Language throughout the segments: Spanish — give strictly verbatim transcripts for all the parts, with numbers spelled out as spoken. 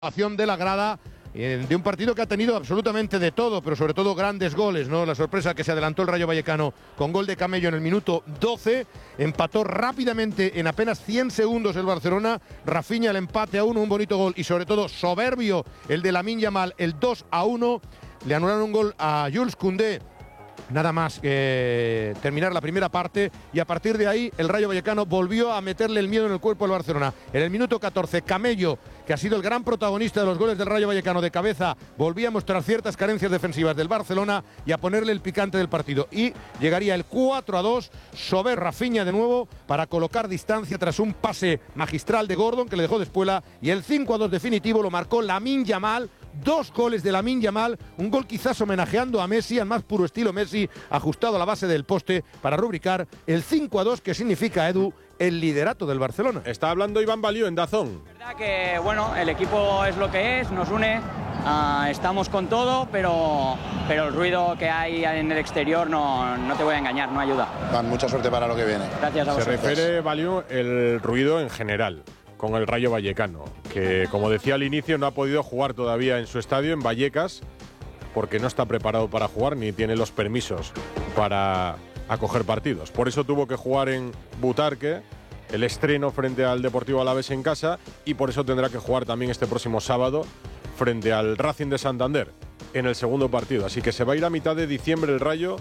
Acción de la grada eh, de un partido que ha tenido absolutamente de todo, pero sobre todo grandes goles, ¿no? La sorpresa que se adelantó el Rayo Vallecano con gol de Camello en el minuto doce, empató rápidamente en apenas cien segundos el Barcelona, Rafinha el empate a uno, un bonito gol y sobre todo soberbio el de Lamine Yamal, el dos a uno, le anularon un gol a Jules Koundé nada más que terminar la primera parte y a partir de ahí el Rayo Vallecano volvió a meterle el miedo en el cuerpo al Barcelona. En el minuto catorce, Camello, que ha sido el gran protagonista de los goles del Rayo Vallecano de cabeza, volvía a mostrar ciertas carencias defensivas del Barcelona y a ponerle el picante del partido. Y llegaría el cuatro a dos, Sober Rafinha de nuevo para colocar distancia tras un pase magistral de Gordon que le dejó de espuela, y el cinco a dos definitivo lo marcó Lamine Yamal. Dos goles de Lamine Yamal, un gol quizás homenajeando a Messi, al más puro estilo Messi, ajustado a la base del poste para rubricar el cinco a dos, que significa, Edu, el liderato del Barcelona. Está hablando Iván Balió en DAZN. Es verdad que, bueno, el equipo es lo que es, nos une, uh, estamos con todo, pero, pero el ruido que hay en el exterior no, no te voy a engañar, no ayuda. Van, mucha suerte para lo que viene. Gracias a vosotros. Se refiere, Balió, el ruido en general con el Rayo Vallecano, que como decía al inicio no ha podido jugar todavía en su estadio, en Vallecas, porque no está preparado para jugar ni tiene los permisos para acoger partidos. Por eso tuvo que jugar en Butarque, el estreno frente al Deportivo Alavés en casa, y por eso tendrá que jugar también este próximo sábado frente al Racing de Santander en el segundo partido. Así que se va a ir a mitad de diciembre el Rayo,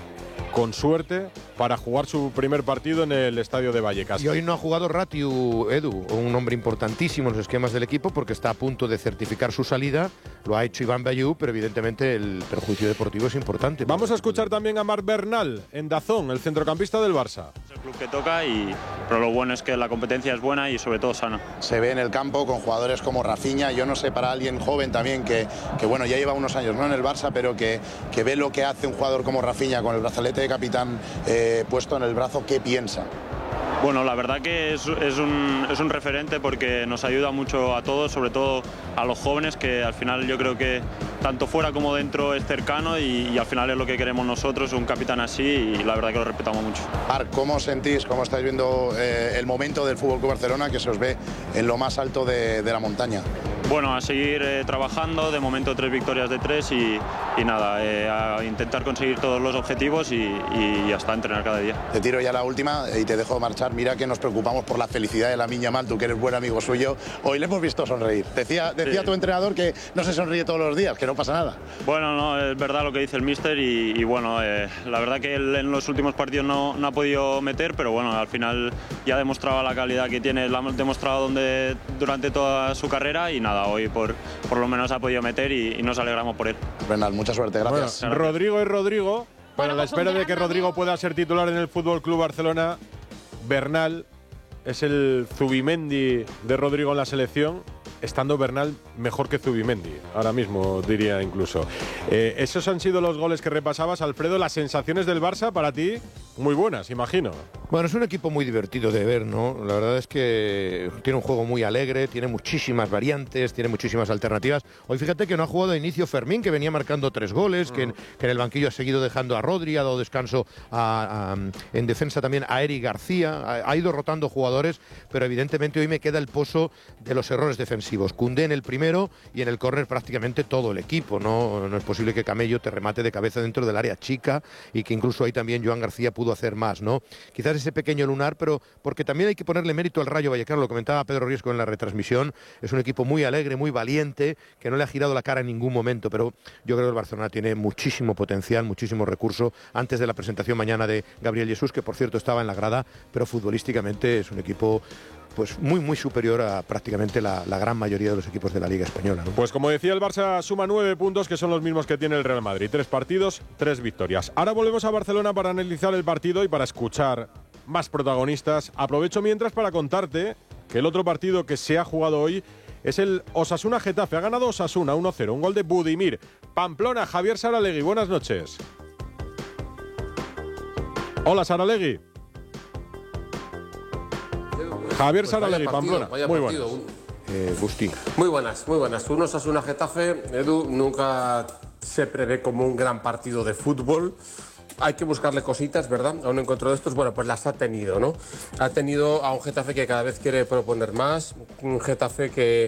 con suerte, para jugar su primer partido en el estadio de Vallecas. Y hoy no ha jugado Ratiu, Edu, un hombre importantísimo en los esquemas del equipo porque está a punto de certificar su salida. Lo ha hecho Iván Bayú, pero evidentemente el perjuicio deportivo es importante. Vamos a escuchar también a Marc Bernal en DAZN, el centrocampista del Barça. Es el club que toca, y, pero lo bueno es que la competencia es buena y sobre todo sana. Se ve en el campo con jugadores como Rafinha. Yo no sé, para alguien joven también que, que bueno, ya lleva unos años no en el Barça, pero que, que ve lo que hace un jugador como Rafinha con el brazalete de capitán eh, puesto en el brazo. ¿Qué piensa? Bueno, la verdad que es, es, un, es un referente porque nos ayuda mucho a todos, sobre todo a los jóvenes, que al final yo creo que tanto fuera como dentro es cercano y, y al final es lo que queremos nosotros, un capitán así, y la verdad que lo respetamos mucho. Marc, ¿cómo sentís, cómo estáis viendo eh, el momento del F C Barcelona, que se os ve en lo más alto de, de la montaña? Bueno, a seguir eh, trabajando, de momento tres victorias de tres y, y nada, eh, a intentar conseguir todos los objetivos y, y hasta entrenar cada día. Te tiro ya la última y te dejo marchar. Mira que nos preocupamos por la felicidad de Lamine Yamal, tú que eres buen amigo suyo. Hoy le hemos visto sonreír. Decía, decía sí. Tu entrenador que no se sonríe todos los días, que no pasa nada. Bueno, no, es verdad lo que dice el míster y, y bueno, eh, la verdad que él en los últimos partidos no, no ha podido meter, pero bueno, al final ya demostraba la calidad que tiene, la hemos demostrado donde, durante toda su carrera y nada, hoy por, por lo menos ha podido meter y, y nos alegramos por él. Bernal, mucha suerte, gracias. Bueno, Rodrigo es Rodrigo. Para la espera de que Rodrigo pueda ser titular en el F C Barcelona, Bernal es el Zubimendi de Rodrigo en la selección, estando Bernal mejor que Zubimendi, ahora mismo diría incluso. Eh, esos han sido los goles que repasabas, Alfredo. Las sensaciones del Barça para ti, muy buenas, imagino. Bueno, es un equipo muy divertido de ver, ¿no? La verdad es que tiene un juego muy alegre, tiene muchísimas variantes, tiene muchísimas alternativas. Hoy fíjate que no ha jugado de inicio Fermín, que venía marcando tres goles, mm. que, en, que en el banquillo ha seguido dejando a Rodri, ha dado descanso a, a, en defensa también a Eric García, ha, ha ido rotando jugadores, pero evidentemente hoy me queda el pozo de los errores defensivos. Koundé en el primero y en el córner prácticamente todo el equipo, ¿no? No es posible que Camello te remate de cabeza dentro del área chica y que incluso ahí también Joan García pudo hacer más, ¿no? Quizás ese pequeño lunar, pero porque también hay que ponerle mérito al Rayo Vallecano, lo comentaba Pedro Riesco en la retransmisión, es un equipo muy alegre, muy valiente, que no le ha girado la cara en ningún momento, pero yo creo que el Barcelona tiene muchísimo potencial, muchísimo recurso. Antes de la presentación mañana de Gabriel Jesús, que por cierto estaba en la grada, pero futbolísticamente es un equipo pues muy muy superior a prácticamente la, la gran mayoría de los equipos de la Liga Española, ¿no? Pues como decía, el Barça suma nueve puntos, que son los mismos que tiene el Real Madrid. Tres partidos, tres victorias. Ahora volvemos a Barcelona para analizar el partido y para escuchar más protagonistas. Aprovecho mientras para contarte que el otro partido que se ha jugado hoy es el Osasuna-Getafe. Ha ganado Osasuna uno cero, un gol de Budimir. Pamplona, Javier Saralegui, buenas noches. Hola, Saralegui. Javier pues Saralegui, Pamplona. Muy buenas. Eh, Busti. Muy buenas, muy buenas. Un Osasuna-Getafe, Edu, nunca se prevé como un gran partido de fútbol. Hay que buscarle cositas, ¿verdad? A un encuentro de estos, bueno, pues las ha tenido, ¿no? Ha tenido a un Getafe que cada vez quiere proponer más, un Getafe que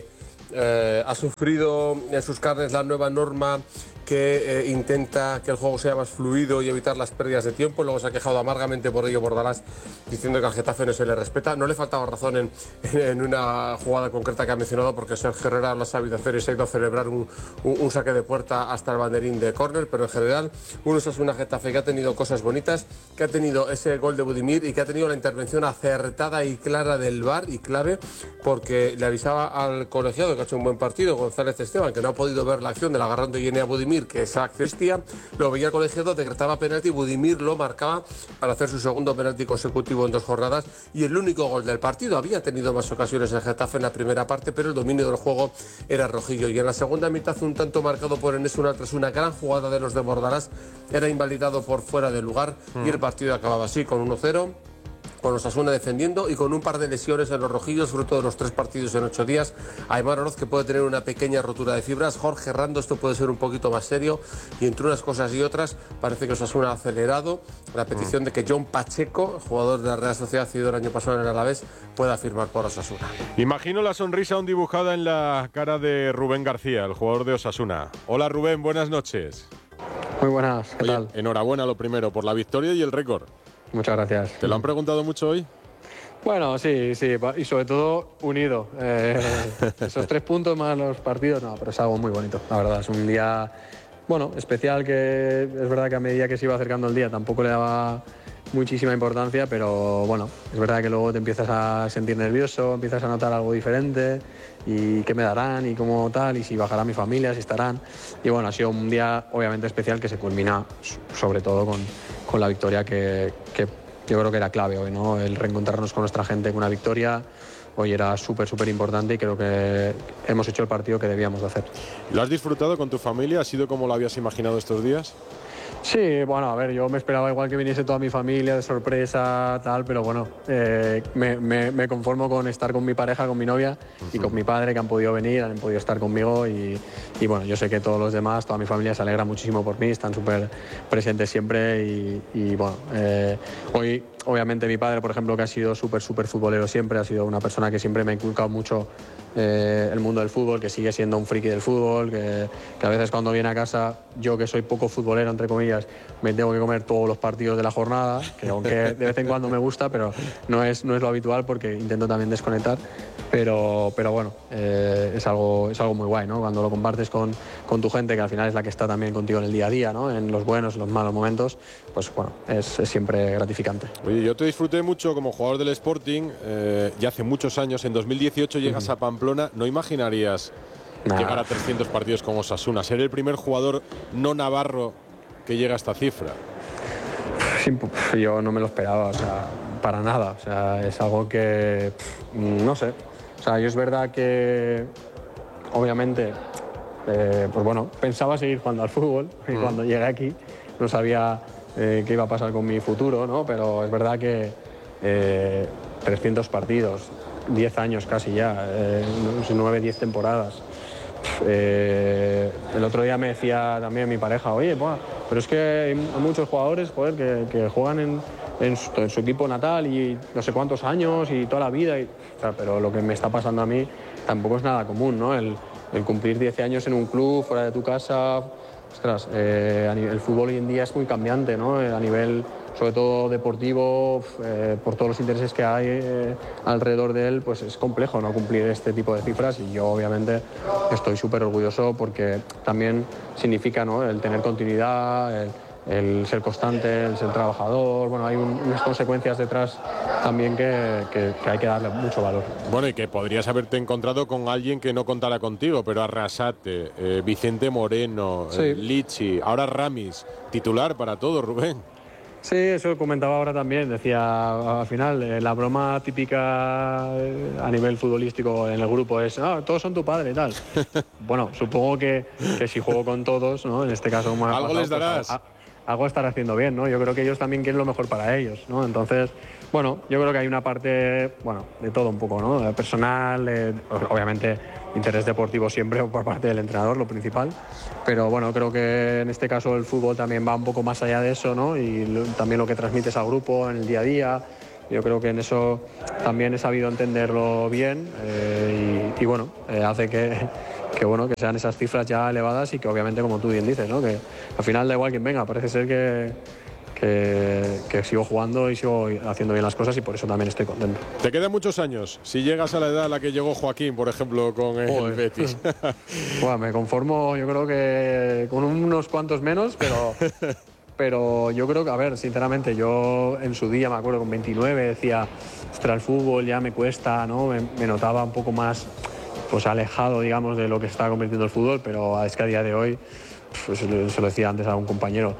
eh, ha sufrido en sus carnes la nueva norma que eh, intenta que el juego sea más fluido y evitar las pérdidas de tiempo. Luego se ha quejado amargamente por ello Bordalás, diciendo que al Getafe no se le respeta. No le faltaba razón en, en una jugada concreta que ha mencionado, porque Sergio Herrera lo ha sabido hacer y se ha ido a celebrar un, un, un saque de puerta hasta el banderín de córner, pero en general un Osasuna Getafe que ha tenido cosas bonitas, que ha tenido ese gol de Budimir y que ha tenido la intervención acertada y clara del V A R, y clave porque le avisaba al colegiado que ha hecho un buen partido, González Esteban, que no ha podido ver la acción del agarrón de Guinea Budimir, que esa acción lo veía el colegiado, decretaba penalti, Budimir lo marcaba para hacer su segundo penalti consecutivo en dos jornadas y el único gol del partido. Había tenido más ocasiones el Getafe en la primera parte, pero el dominio del juego era rojillo, y en la segunda mitad un tanto marcado por Enes Ünal tras una gran jugada de los de Bordalás era invalidado por fuera del lugar mm. y el partido acababa así con uno cero. Con Osasuna defendiendo y con un par de lesiones en los rojillos, fruto de los tres partidos en ocho días. Aimar Oroz, que puede tener una pequeña rotura de fibras. Jorge Rando, esto puede ser un poquito más serio. Y entre unas cosas y otras, parece que Osasuna ha acelerado la petición de que John Pacheco, jugador de la Real Sociedad, cedido el año pasado en el Alavés, pueda firmar por Osasuna. Imagino la sonrisa aún dibujada en la cara de Rubén García, el jugador de Osasuna. Hola Rubén, buenas noches. Muy buenas, ¿qué Oye, tal? Enhorabuena lo primero por la victoria y el récord. Muchas gracias. ¿Te lo han preguntado mucho hoy? Bueno, sí, sí, y sobre todo unido. Eh, esos tres puntos más los partidos, no, pero es algo muy bonito, la verdad. Es un día, bueno, especial, que es verdad que a medida que se iba acercando el día tampoco le daba muchísima importancia, pero bueno, es verdad que luego te empiezas a sentir nervioso, empiezas a notar algo diferente y qué me darán y cómo tal, y si bajará mi familia, si estarán. Y bueno, ha sido un día obviamente especial que se culmina sobre todo con, con la victoria que, que yo creo que era clave hoy, ¿no? El reencontrarnos con nuestra gente con una victoria hoy era súper, súper importante y creo que hemos hecho el partido que debíamos de hacer. ¿Lo has disfrutado con tu familia? ¿Ha sido como lo habías imaginado estos días? Sí, bueno, a ver, yo me esperaba igual que viniese toda mi familia de sorpresa, tal, pero bueno, eh, me, me, me conformo con estar con mi pareja, con mi novia uh-huh. y con mi padre, que han podido venir, han podido estar conmigo y, y bueno, yo sé que todos los demás, toda mi familia se alegra muchísimo por mí, están súper presentes siempre y, y bueno, eh, hoy obviamente mi padre, por ejemplo, que ha sido súper, súper futbolero siempre, ha sido una persona que siempre me ha inculcado mucho eh, el mundo del fútbol, que sigue siendo un friki del fútbol, que, que a veces cuando viene a casa, yo que soy poco futbolero, entre comillas, me tengo que comer todos los partidos de la jornada, que aunque de vez en cuando me gusta, pero no es, no es lo habitual porque intento también desconectar, pero, pero bueno, eh, es, algo, es algo muy guay, ¿no? Cuando lo compartes con, con tu gente, que al final es la que está también contigo en el día a día, ¿no? En los buenos, en los malos momentos, pues bueno, es, es siempre gratificante. Oye, yo te disfruté mucho como jugador del Sporting, eh, ya hace muchos años, en dos mil dieciocho llegas uh-huh. a Pamplona, ¿no imaginarías nah. llegar a trescientos partidos como Osasuna, ser el primer jugador no navarro que llega a esta cifra? Sí, yo no me lo esperaba, o sea, para nada, o sea, es algo que, no sé, o sea, yo es verdad que, obviamente, eh, pues bueno, pensaba seguir jugando al fútbol y uh-huh. cuando llegué aquí no sabía eh, qué iba a pasar con mi futuro, ¿no? Pero es verdad que eh, trescientos partidos, diez años casi ya, eh, nueve, diez temporadas. Eh, el otro día me decía también mi pareja, oye, buah, pero es que hay muchos jugadores, joder, que, que juegan en, en, su, en su equipo natal y no sé cuántos años y toda la vida, y, o sea, pero lo que me está pasando a mí tampoco es nada común, ¿no? El, el cumplir diez años en un club, fuera de tu casa, ostras, eh, el fútbol hoy en día es muy cambiante, ¿no? A nivel, sobre todo deportivo, eh, por todos los intereses que hay eh, alrededor de él, pues es complejo no cumplir este tipo de cifras, y yo obviamente estoy súper orgulloso porque también significa, ¿no?, el tener continuidad, el, el ser constante, el ser trabajador. Bueno, hay un, unas consecuencias detrás también que, que, que hay que darle mucho valor. Bueno, y que podrías haberte encontrado con alguien que no contara contigo, pero Arrasate, eh, Vicente Moreno, sí. eh, Lichi, ahora Ramis, titular para todo, Rubén. Sí, eso comentaba ahora también, decía al final, eh, la broma típica eh, a nivel futbolístico en el grupo es, ah, todos son tu padre y tal. Bueno, supongo que, que si juego con todos, ¿no? En este caso... Algo pasado, les darás. Pues, a, a, algo estará haciendo bien, ¿no? Yo creo que ellos también quieren lo mejor para ellos, ¿no? Entonces, bueno, yo creo que hay una parte, bueno, de todo un poco, ¿no? Personal, eh, obviamente interés deportivo siempre por parte del entrenador, lo principal, pero bueno, creo que en este caso el fútbol también va un poco más allá de eso, ¿no? Y lo, también lo que transmites al grupo en el día a día, Yo creo que en eso también he sabido entenderlo bien eh, y, y bueno, eh, hace que, que, bueno, que sean esas cifras ya elevadas y que obviamente, como tú bien dices, ¿no? Que al final da igual quien venga, parece ser que, que, que sigo jugando y sigo haciendo bien las cosas y por eso también estoy contento. Te quedan muchos años, si llegas a la edad a la que llegó Joaquín, por ejemplo, con el Joder. Betis. Bueno, me conformo, yo creo que con unos cuantos menos, pero... Pero yo creo que, a ver, sinceramente, yo en su día, me acuerdo, con veintinueve decía, ostras, el fútbol ya me cuesta, ¿no? Me, me notaba un poco más pues, alejado, digamos, de lo que está convirtiendo el fútbol, pero es que a día de hoy, pues, se lo decía antes a un compañero,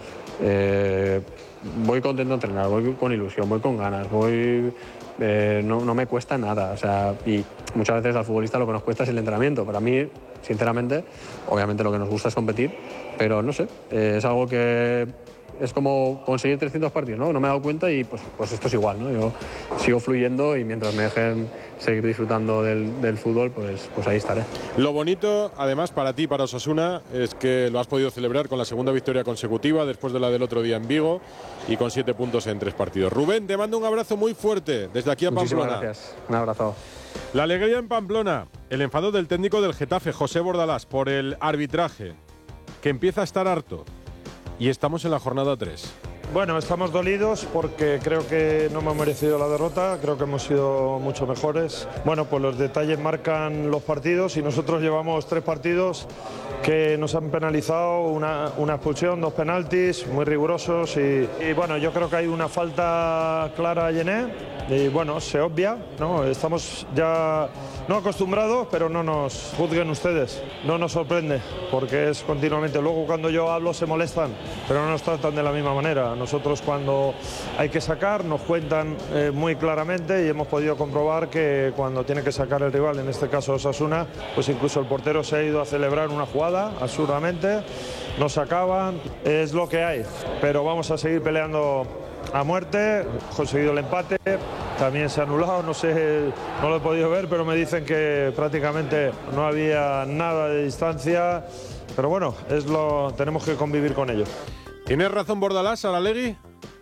eh, voy contento de entrenar, voy con ilusión, voy con ganas, voy... Eh, no, no me cuesta nada, o sea, y muchas veces al futbolista lo que nos cuesta es el entrenamiento. Para mí, sinceramente, obviamente lo que nos gusta es competir, pero no sé, eh, es algo que es como conseguir trescientos partidos, ¿no? No me he dado cuenta y pues, pues esto es igual, ¿no? Yo sigo fluyendo y mientras me dejen seguir disfrutando del, del fútbol, pues, pues ahí estaré. Lo bonito, además, para ti, para Osasuna, es que lo has podido celebrar con la segunda victoria consecutiva después de la del otro día en Vigo y con siete puntos en tres partidos. Rubén, te mando un abrazo muy fuerte desde aquí a Muchísimas Pamplona. Gracias, un abrazo. La alegría en Pamplona, el enfado del técnico del Getafe, José Bordalás, por el arbitraje, que empieza a estar harto. Y estamos en la jornada tres. Bueno, estamos dolidos porque creo que no hemos merecido la derrota, creo que hemos sido mucho mejores. Bueno, pues los detalles marcan los partidos y nosotros llevamos tres partidos que nos han penalizado, una, una expulsión, dos penaltis muy rigurosos y, y bueno, yo creo que hay una falta clara a Yené y bueno, se obvia, ¿no? Estamos ya no acostumbrados, pero no nos juzguen ustedes, no nos sorprende porque es continuamente, luego cuando yo hablo se molestan, pero no nos tratan de la misma manera. Nosotros cuando hay que sacar nos cuentan eh, muy claramente y hemos podido comprobar que cuando tiene que sacar el rival, en este caso Osasuna, pues incluso el portero se ha ido a celebrar una jugada absurdamente, nos sacaban, es lo que hay, pero vamos a seguir peleando a muerte, hemos conseguido el empate, también se ha anulado, no sé, no lo he podido ver, pero me dicen que prácticamente no había nada de distancia, pero bueno, es lo, tenemos que convivir con ello. ¿Tienes razón Bordalás, Saralegui?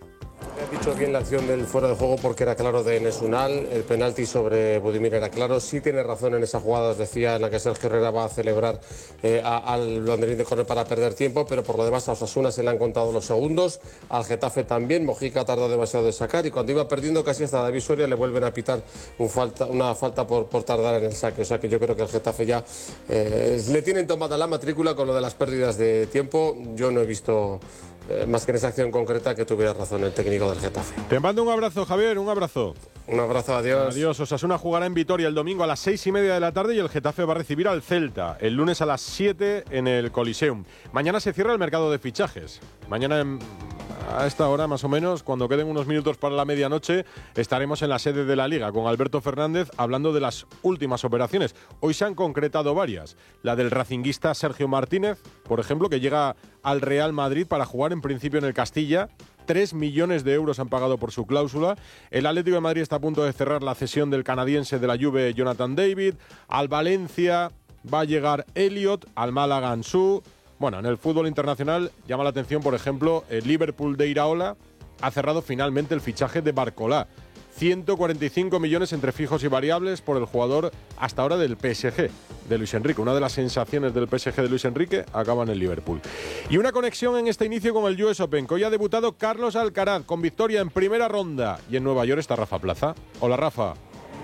He dicho bien la acción del fuera de juego porque era claro de Enes Unal, el penalti sobre Budimir era claro, sí tiene razón en esa jugada, os decía, en la que Sergio Herrera va a celebrar eh, a, al banderín de córner para perder tiempo, pero por lo demás a Osasuna se le han contado los segundos, al Getafe también, Mojica ha tardado demasiado de sacar y cuando iba perdiendo casi hasta David Soria le vuelven a pitar un falta, una falta por, por tardar en el saque, o sea que yo creo que el Getafe ya eh, le tienen tomada la matrícula con lo de las pérdidas de tiempo, yo no he visto... Eh, más que en esa acción concreta que tuviera razón el técnico del Getafe. Te mando un abrazo, Javier, un abrazo. Un abrazo, adiós. Adiós. Osasuna jugará en Vitoria el domingo a las seis y media de la tarde y el Getafe va a recibir al Celta el lunes a las siete en el Coliseum. Mañana se cierra el mercado de fichajes. Mañana en, a esta hora más o menos, cuando queden unos minutos para la medianoche, estaremos en la sede de la Liga con Alberto Fernández hablando de las últimas operaciones. Hoy se han concretado varias. La del racinguista Sergio Martínez, por ejemplo, que llega al Real Madrid para jugar en principio en el Castilla. Tres millones de euros han pagado por su cláusula. El Atlético de Madrid está a punto de cerrar la cesión del canadiense de la Juve, Jonathan David. Al Valencia va a llegar Elliot, al Málaga Ansu. Bueno, en el fútbol internacional llama la atención, por ejemplo, el Liverpool de Iraola ha cerrado finalmente el fichaje de Barcolá. ciento cuarenta y cinco millones entre fijos y variables por el jugador hasta ahora del P S G, de Luis Enrique. Una de las sensaciones del P S G de Luis Enrique acaba en el Liverpool. Y una conexión en este inicio con el U S Open, que hoy ha debutado Carlos Alcaraz con victoria en primera ronda. Y en Nueva York está Rafa Plaza. Hola, Rafa.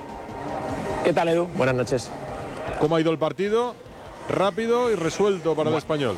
¿Qué tal, Edu? Buenas noches. ¿Cómo ha ido el partido? Rápido y resuelto para el español.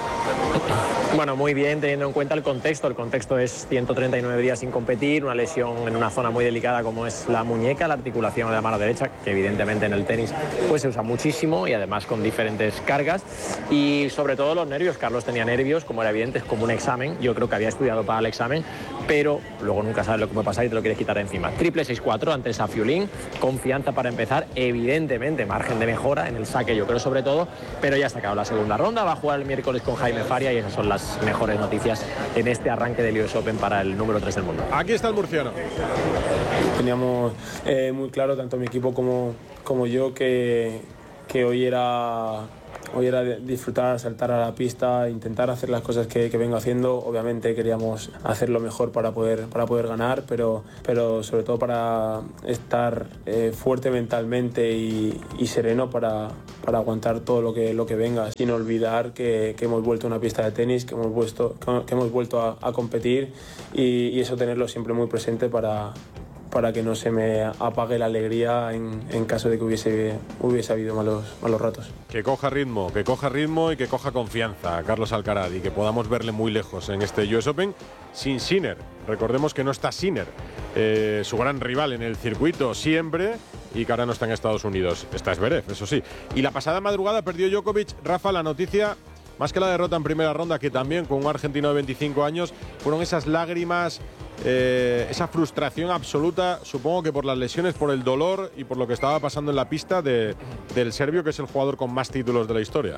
Bueno, muy bien, teniendo en cuenta el contexto. El contexto es ciento treinta y nueve días sin competir, una lesión en una zona muy delicada como es la muñeca, la articulación de la mano derecha, que evidentemente en el tenis pues se usa muchísimo y además con diferentes cargas. Y sobre todo los nervios. Carlos tenía nervios, como era evidente, es como un examen. Yo creo que había estudiado para el examen, pero luego nunca sabes lo que puede pasar y te lo quieres quitar de encima. Triple seis cuatro ante Safiulín, confianza para empezar, evidentemente margen de mejora en el saque, yo creo sobre todo, pero ya ha sacado la segunda ronda, va a jugar el miércoles con Jaime Faria y esas son las mejores noticias en este arranque del U S Open para el número tres del mundo. Aquí está el murciano. Teníamos eh, muy claro, tanto mi equipo como, como yo, que, que hoy era hoy era disfrutar, saltar a la pista, intentar hacer las cosas que, que vengo haciendo. Obviamente queríamos hacerlo mejor para poder, para poder ganar, pero, pero sobre todo para estar eh, fuerte mentalmente y, y sereno para, para aguantar todo lo que, lo que venga, sin olvidar que, que hemos vuelto a una pista de tenis, que hemos vuelto, que hemos vuelto a, a competir y, y eso tenerlo siempre muy presente para, para que no se me apague la alegría en, en caso de que hubiese, hubiese habido malos, malos ratos. Que coja ritmo, que coja ritmo y que coja confianza Carlos Alcaraz y que podamos verle muy lejos en este U S Open sin Sinner. Recordemos que no está Sinner, eh, su gran rival en el circuito siempre, y que ahora no está en Estados Unidos. Está Zverev, eso sí. Y la pasada madrugada perdió Djokovic. Rafa, la noticia, más que la derrota en primera ronda, que también con un argentino de veinticinco años, fueron esas lágrimas, eh, esa frustración absoluta, supongo que por las lesiones, por el dolor y por lo que estaba pasando en la pista de, del serbio, que es el jugador con más títulos de la historia.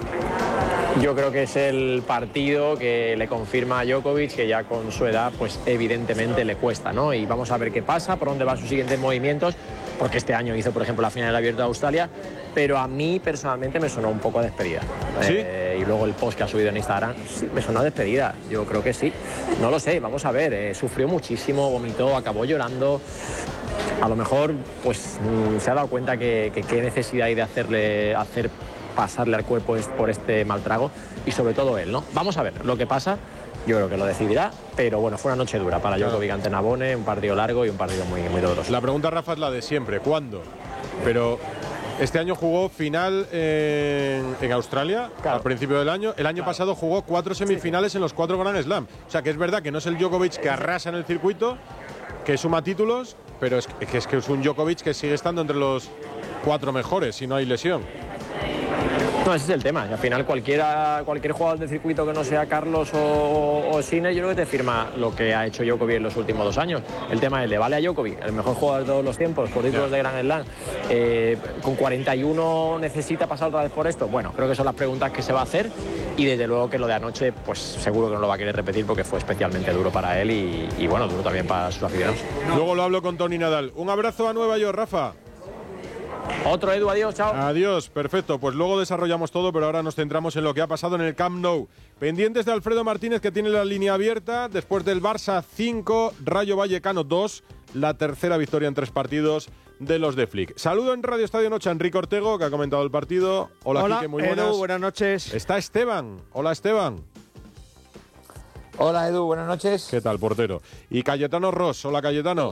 Yo creo que es el partido que le confirma a Djokovic que ya con su edad, pues evidentemente le cuesta, ¿no? Y vamos a ver qué pasa, por dónde van sus siguientes movimientos, porque este año hizo, por ejemplo, la final del Abierto de Australia, pero a mí personalmente me sonó un poco a despedida. ¿Sí? Eh, y luego el post que ha subido en Instagram, sí, me sonó a despedida. Yo creo que sí. No lo sé, vamos a ver. Eh, sufrió muchísimo, vomitó, acabó llorando. A lo mejor, pues, mm, se ha dado cuenta que qué necesidad hay de hacerle hacer pasarle al cuerpo por este mal trago y sobre todo él, ¿no? Vamos a ver lo que pasa. Yo creo que lo decidirá, pero bueno, fue una noche dura para claro. Djokovic ante Nabone, un partido largo y un partido muy, muy doloroso. La pregunta, Rafa, es la de siempre, ¿cuándo? Pero este año jugó final en, en Australia, claro. al principio del año. El año claro. pasado jugó cuatro semifinales sí, sí. en los cuatro Grand Slam. O sea, que es verdad que no es el Djokovic que arrasa en el circuito, que suma títulos, pero es que es, que es un Djokovic que sigue estando entre los cuatro mejores si no hay lesión. No, ese es el tema. Y al final cualquiera, cualquier jugador de circuito que no sea Carlos o, o Sinner, yo creo que te firma lo que ha hecho Djokovic en los últimos dos años. El tema es, ¿le vale a Djokovic, el mejor jugador de todos los tiempos, por títulos yeah. de Grand Slam? Eh, ¿Con cuarenta y uno necesita pasar otra vez por esto? Bueno, creo que son las preguntas que se va a hacer y desde luego que lo de anoche, pues seguro que no lo va a querer repetir porque fue especialmente duro para él y, y bueno, duro también para sus aficionados. Luego lo hablo con Tony Nadal. Un abrazo a Nueva York, Rafa. Otro, Edu, adiós, chao. Adiós, perfecto. Pues luego desarrollamos todo, pero ahora nos centramos en lo que ha pasado en el Camp Nou. Pendientes de Alfredo Martínez, que tiene la línea abierta. Después del Barça cinco, Rayo Vallecano dos, la tercera victoria en tres partidos de los de Flick. Saludo en Radio Estadio Noche a Enrique Ortego, que ha comentado el partido. Hola, Hola Quique, muy buenas. Edu, buenas noches. Está Esteban. Hola, Esteban. Hola, Edu, buenas noches. ¿Qué tal, portero? Y Cayetano Ross. Hola, Cayetano.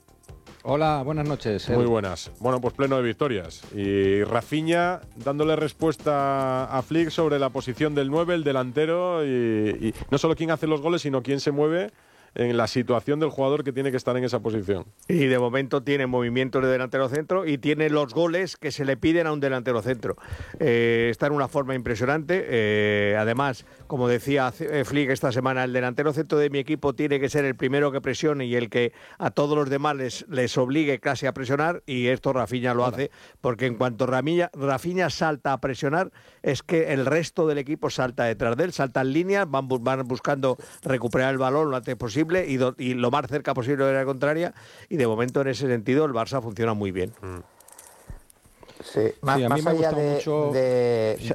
Hola, buenas noches. Muy buenas. Bueno, pues pleno de victorias. Y Rafinha dándole respuesta a Flick sobre la posición del nueve, el delantero, y, y no solo quién hace los goles, sino quién se mueve en la situación del jugador que tiene que estar en esa posición. Y de momento tiene movimientos de delantero centro y tiene los goles que se le piden a un delantero centro. Eh, está en una forma impresionante. Eh, además, como decía Flick esta semana, el delantero centro de mi equipo tiene que ser el primero que presione y el que a todos los demás les, les obligue casi a presionar, y esto Rafinha lo hace, porque en cuanto Rafinha, Rafinha salta a presionar, es que el resto del equipo salta detrás de él, salta en línea, van, van buscando recuperar el balón lo antes posible Y, do, y lo más cerca posible de la contraria, y de momento en ese sentido el Barça funciona muy bien. Mm. Sí, más, sí, a mí más me allá de, mucho... de,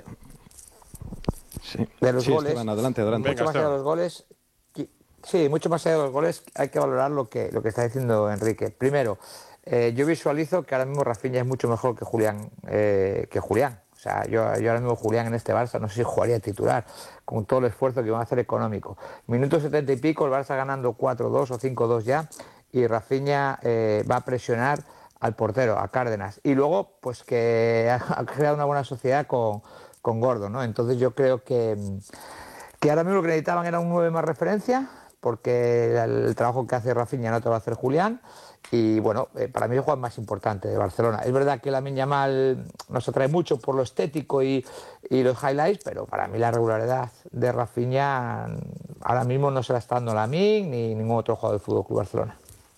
sí. de los sí, goles, Esteban, adelante, adelante. Mucho Venga, más allá de los goles, sí, mucho más allá de los goles hay que valorar lo que, lo que está diciendo Enrique. Primero, eh, yo visualizo que ahora mismo Rafinha es mucho mejor que Julián, eh, que Julián. O sea, yo, yo ahora mismo Julián en este Barça no sé si jugaría titular, con todo el esfuerzo que van a hacer económico. Minuto setenta y pico, el Barça ganando cuatro dos o cinco dos ya, y Rafinha eh, va a presionar al portero, a Cárdenas. Y luego, pues que ha creado una buena sociedad con, con Gordon, ¿no? Entonces yo creo que, que ahora mismo lo que necesitaban era un nueve más referencia, porque el, el trabajo que hace Rafinha no te va a hacer Julián. Y bueno, eh, para mí el jugador más importante de Barcelona. Es verdad que Lamine Yamal nos atrae mucho por lo estético y, y los highlights, pero para mí la regularidad de Rafinha ahora mismo no se la está dando Lamine ni ningún otro jugador del Fútbol Club Barcelona.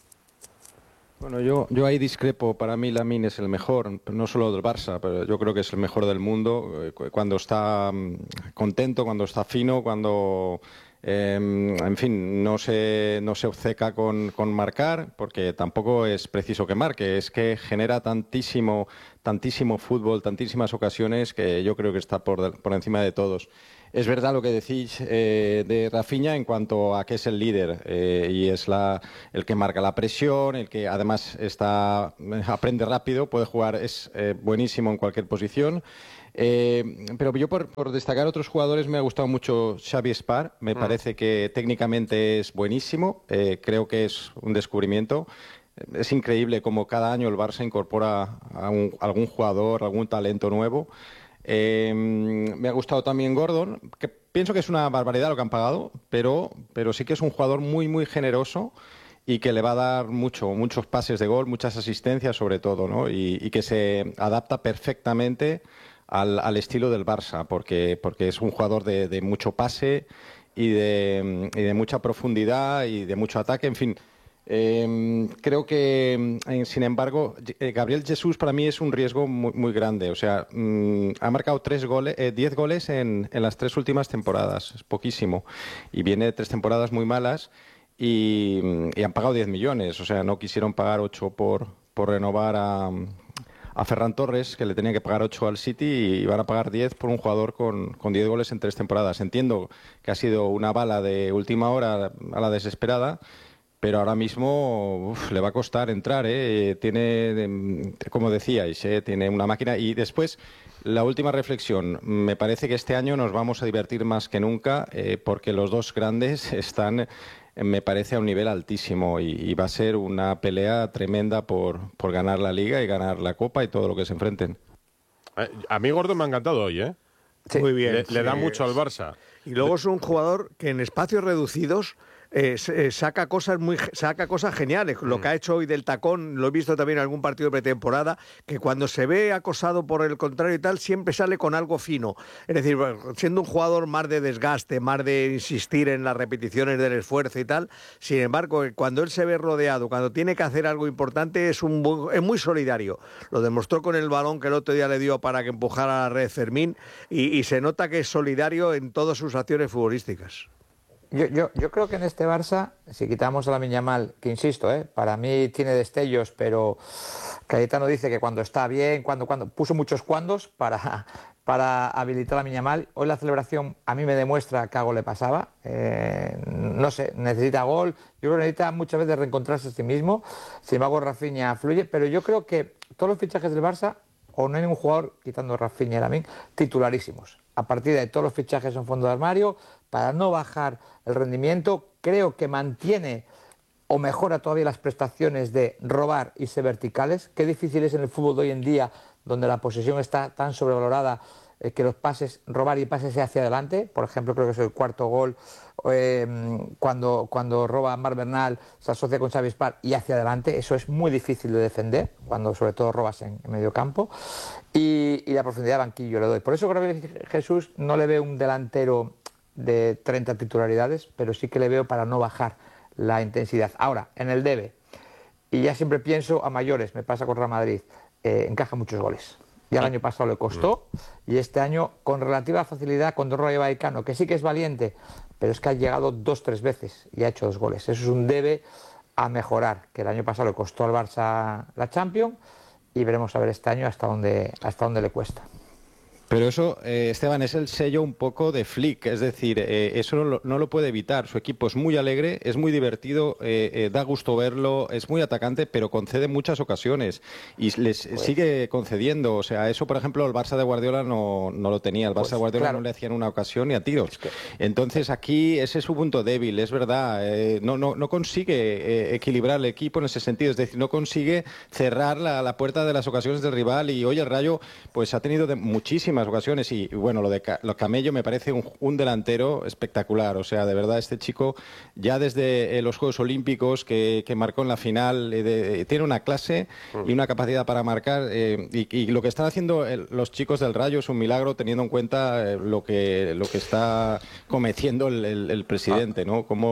Bueno, yo, yo ahí discrepo. Para mí Lamine es el mejor, no solo del Barça, pero yo creo que es el mejor del mundo cuando está contento, cuando está fino, cuando Eh, en fin, no se, no se obceca con, con marcar, porque tampoco es preciso que marque, es que genera tantísimo, tantísimo fútbol, tantísimas ocasiones, que yo creo que está por, por encima de todos. Es verdad lo que decís eh, de Rafinha en cuanto a que es el líder eh, y es la, el que marca la presión, el que además está, aprende rápido, puede jugar, es eh, buenísimo en cualquier posición. Eh, pero yo por, por destacar otros jugadores me ha gustado mucho Xavi Spar, me mm. parece que técnicamente es buenísimo, eh, creo que es un descubrimiento. Es increíble cómo cada año el Barça incorpora a, un, a algún jugador, algún talento nuevo. Eh, me ha gustado también Gordon, que pienso que es una barbaridad lo que han pagado, pero, pero sí que es un jugador muy, muy generoso y que le va a dar mucho, muchos pases de gol, muchas asistencias sobre todo, ¿no? Y, y que se adapta perfectamente Al, al estilo del Barça, porque, porque es un jugador de, de mucho pase y de, y de mucha profundidad y de mucho ataque, en fin. Eh, creo que, eh, sin embargo, eh, Gabriel Jesús para mí es un riesgo muy, muy grande. O sea, mm, ha marcado tres goles, eh, diez goles en, en las tres últimas temporadas, es poquísimo. Y viene de tres temporadas muy malas y, y han pagado diez millones. O sea, no quisieron pagar ocho por, por renovar a... a Ferran Torres, que le tenían que pagar ocho al City, y van a pagar diez por un jugador con, con diez goles en tres temporadas. Entiendo que ha sido una bala de última hora a la desesperada, pero ahora mismo uf, le va a costar entrar, ¿eh? Tiene, como decíais, ¿eh? Tiene una máquina. Y después, la última reflexión. Me parece que este año nos vamos a divertir más que nunca, eh, porque los dos grandes están... me parece a un nivel altísimo y, y va a ser una pelea tremenda por, por ganar la Liga y ganar la Copa y todo lo que se enfrenten. Eh, a mí Gordon me ha encantado hoy, ¿eh? Sí. Muy bien. Le, sí. le da mucho al Barça. Y luego es un jugador que en espacios reducidos eh, saca cosas muy saca cosas geniales. Lo que ha hecho hoy del tacón, lo he visto también en algún partido de pretemporada, que cuando se ve acosado por el contrario y tal, siempre sale con algo fino. Es decir, siendo un jugador más de desgaste, más de insistir en las repeticiones del esfuerzo y tal, sin embargo, cuando él se ve rodeado, cuando tiene que hacer algo importante, es, un, es muy solidario. Lo demostró con el balón que el otro día le dio para que empujara a la red Fermín y, y se nota que es solidario en todas sus acciones futbolísticas. Yo, yo, yo creo que en este Barça, si quitamos a Lamine Yamal, que insisto, ¿eh? para mí tiene destellos, pero Cayetano dice que cuando está bien, cuando, cuando puso muchos cuandos para, para habilitar a Lamine Yamal. Hoy la celebración a mí me demuestra que algo le pasaba. Eh, no sé, necesita gol. Yo creo que necesita muchas veces reencontrarse a sí mismo. Sin embargo, Rafinha fluye, pero yo creo que todos los fichajes del Barça, o no hay ningún jugador, quitando Rafinha y Lamine, titularísimos. A partir de ahí, todos los fichajes son fondo de armario, para no bajar el rendimiento. Creo que mantiene o mejora todavía las prestaciones de robar y ser verticales. Qué difícil es en el fútbol de hoy en día, donde la posesión está tan sobrevalorada, eh, que los pases, robar y pases hacia adelante. Por ejemplo, creo que es el cuarto gol, eh, cuando, cuando roba Marc Bernal, se asocia con Xavi Spar y hacia adelante. Eso es muy difícil de defender, cuando sobre todo robas en, en medio campo. Y, y la profundidad de banquillo le doy. Por eso creo que Jesús no le veo un delantero de treinta titularidades, pero sí que le veo para no bajar la intensidad. Ahora, en el debe, y ya siempre pienso a mayores, me pasa con Real Madrid, eh, encaja muchos goles. Ya el año pasado le costó, y este año con relativa facilidad contra Rayo Vallecano, que sí que es valiente, pero es que ha llegado dos, tres veces y ha hecho dos goles. Eso es un debe a mejorar, que el año pasado le costó al Barça la Champions, y veremos a ver este año hasta dónde, hasta dónde le cuesta. Pero eso, eh, Esteban, es el sello un poco de Flick, es decir, eh, eso no lo, no lo puede evitar. Su equipo es muy alegre, es muy divertido, eh, eh, da gusto verlo, es muy atacante, pero concede muchas ocasiones y les pues... sigue concediendo. O sea, eso, por ejemplo, el Barça de Guardiola no, no lo tenía. El Barça pues, de Guardiola claro. no le hacían una ocasión ni a tiros. Es que... Entonces, aquí ese es su punto débil, es verdad. Eh, no, no, no consigue eh, equilibrar el equipo en ese sentido, es decir, no consigue cerrar la, la puerta de las ocasiones del rival. Y hoy el Rayo pues ha tenido de muchísimas ocasiones y bueno, lo de lo Camello me parece un, un delantero espectacular. O sea, de verdad, este chico ya desde eh, los Juegos Olímpicos que, que marcó en la final, eh, de, tiene una clase y una capacidad para marcar eh, y, y lo que están haciendo el, los chicos del Rayo es un milagro, teniendo en cuenta eh, lo que lo que está cometiendo el, el, el presidente, ¿no? Como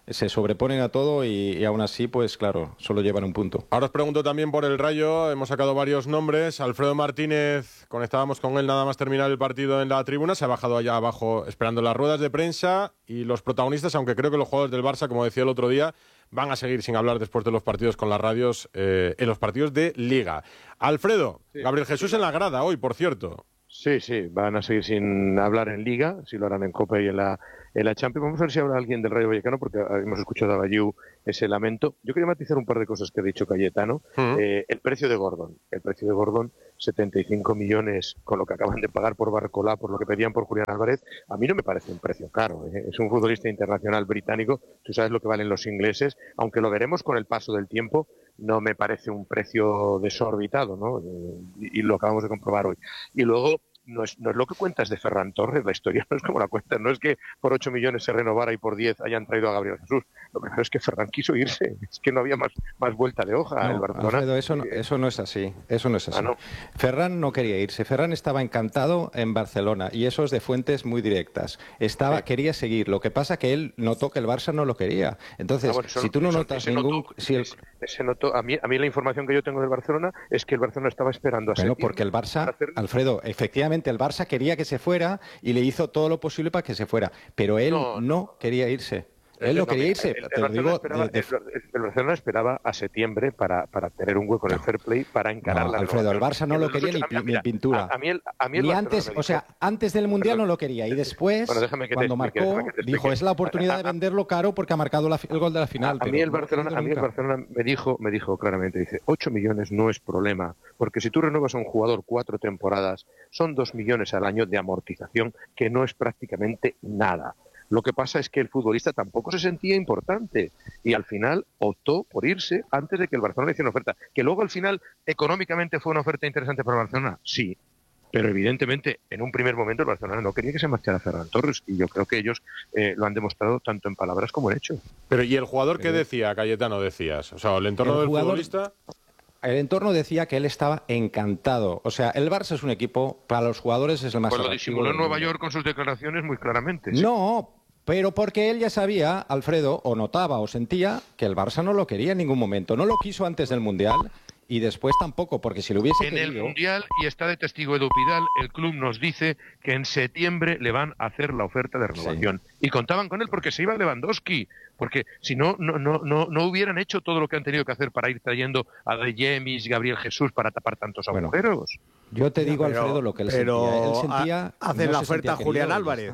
se sobreponen a todo y, y aún así, pues claro, solo llevan un punto. Ahora os pregunto también por el Rayo, hemos sacado varios nombres. Alfredo Martínez, conectábamos con él nada más terminar el partido en la tribuna, se ha bajado allá abajo esperando las ruedas de prensa y los protagonistas, aunque creo que los jugadores del Barça, como decía el otro día, van a seguir sin hablar después de los partidos con las radios, eh, en los partidos de Liga. Alfredo, sí. Gabriel Jesús en la grada hoy, por cierto. Sí, sí, van a seguir sin hablar en Liga, si lo harán en Copa y en la, en la Champions. Vamos a ver si habrá alguien del Rayo Vallecano, porque hemos escuchado a Bayou ese lamento. Yo quería matizar un par de cosas que ha dicho Cayetano. Uh-huh. Eh, el precio de Gordon, el precio de Gordon, setenta y cinco millones con lo que acaban de pagar por Barcolá, por lo que pedían por Julián Álvarez, a mí no me parece un precio caro. ¿eh? Es un futbolista internacional británico, tú sabes lo que valen los ingleses, aunque lo veremos con el paso del tiempo, no me parece un precio desorbitado, ¿no? Eh, y, y lo acabamos de comprobar hoy. Y luego, no es, no es lo que cuentas de Ferran Torres, la historia no es como la cuentas, no es que por ocho millones se renovara y por diez hayan traído a Gabriel Jesús. Lo primero es que Ferran quiso irse, es que no había más, más vuelta de hoja. No, el Barcelona. Alfredo, eso, no, eso no es así, eso no es así. Ah, ¿no? Ferran no quería irse, Ferran estaba encantado en Barcelona y eso es de fuentes muy directas. Estaba, sí. Quería seguir, lo que pasa que él notó que el Barça no lo quería. Entonces, ah, bueno, eso, si tú no eso, notas ningún... Notó, si el... ese, ese notó, a, mí, a mí la información que yo tengo del Barcelona es que el Barcelona estaba esperando a Bueno, porque el Barça, hacer... Alfredo, efectivamente el Barça quería que se fuera y le hizo todo lo posible para que se fuera, pero él no, no quería irse. Él no quería irse, el, el, te lo digo. Esperaba, de, de... El, el Barcelona esperaba a septiembre para, para tener un hueco en el fair play para encarar no, la Alfredo, el Barça no lo quería ni, ni, ni pintura. A, a mí el, a mí el ni antes, o sea, antes del Mundial no lo quería y después, bueno, cuando marcó, dijo, es la oportunidad de venderlo caro porque ha marcado la, el gol de la final. A, a mí el Barcelona, a mí el Barcelona me dijo, me dijo claramente, dice, ocho millones no es problema, porque si tú renuevas a un jugador cuatro temporadas, son dos millones al año de amortización, que no es prácticamente nada. Lo que pasa es que el futbolista tampoco se sentía importante y al final optó por irse antes de que el Barcelona le hiciera una oferta. Que luego al final económicamente fue una oferta interesante para el Barcelona, sí. Pero evidentemente en un primer momento el Barcelona no quería que se marchara Ferran Torres y yo creo que ellos eh, lo han demostrado tanto en palabras como en hechos. Pero ¿y el jugador qué decía, Cayetano, decías? O sea, el entorno el del jugador... futbolista... El entorno decía que él estaba encantado. O sea, el Barça es un equipo, para los jugadores es el más atractivo. Pues lo disimuló en Nueva York con sus declaraciones muy claramente. ¿sí? No, pero porque él ya sabía, Alfredo, o notaba o sentía que el Barça no lo quería en ningún momento. No lo quiso antes del Mundial y después tampoco, porque si lo hubiese en querido... En el Mundial, y está de testigo Edu Pidal, el club nos dice que en septiembre le van a hacer la oferta de renovación. Sí. Y contaban con él porque se iba Lewandowski. Porque si no, no, no, no, no hubieran hecho todo lo que han tenido que hacer para ir trayendo a De Jemis, Gabriel Jesús, para tapar tantos bueno, agujeros. Yo te digo, pero, Alfredo, lo que él pero sentía. Él sentía hacen no la oferta a Julián Álvarez.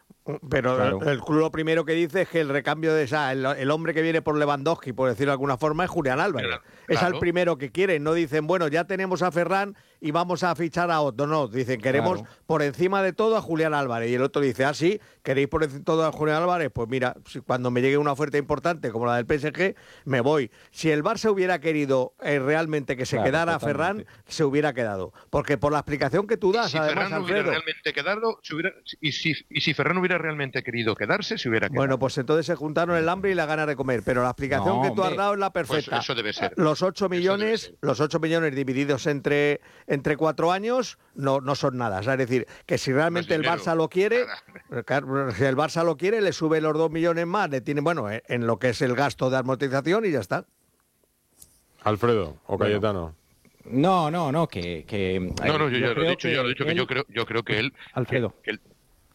Pero claro. el, el club lo primero que dice es que el recambio de esa, el, el hombre que viene por Lewandowski, por decirlo de alguna forma, es Julián Álvarez. Claro. Es al primero que quieren. No dicen, bueno, ya tenemos a Ferran y vamos a fichar a otro. No, dicen, queremos claro. por encima de todo a Julián Álvarez. Y el otro dice, ah, sí, ¿queréis por encima de todo a Julián Álvarez? Pues mira, si cuando me llegue una oferta importante como la del P S G, me voy. Si el Barça hubiera querido eh, realmente que se claro, quedara totalmente. Ferran, se hubiera quedado. Porque por la explicación que tú das, si además, Ferran hubiera realmente quedado, se hubiera, y, si, y si Ferran hubiera realmente querido quedarse, se hubiera quedado. Bueno, pues entonces se juntaron el hambre y la gana de comer, pero la explicación no, que tú hombre. has dado es la perfecta. Pues eso debe ser. Los ocho millones, los ocho millones divididos entre, entre cuatro años no, no son nada. O sea, es decir, que si realmente no es el Barça lo quiere, si el Barça lo quiere, le sube los dos millones más, le tiene, bueno, en lo que es el gasto de amortización y ya está. Alfredo o Cayetano. Bueno. No, no, no, que... que no, no, yo, yo ya lo he dicho, ya lo he dicho, él, que yo creo, yo creo que él... Alfredo. Que, que él,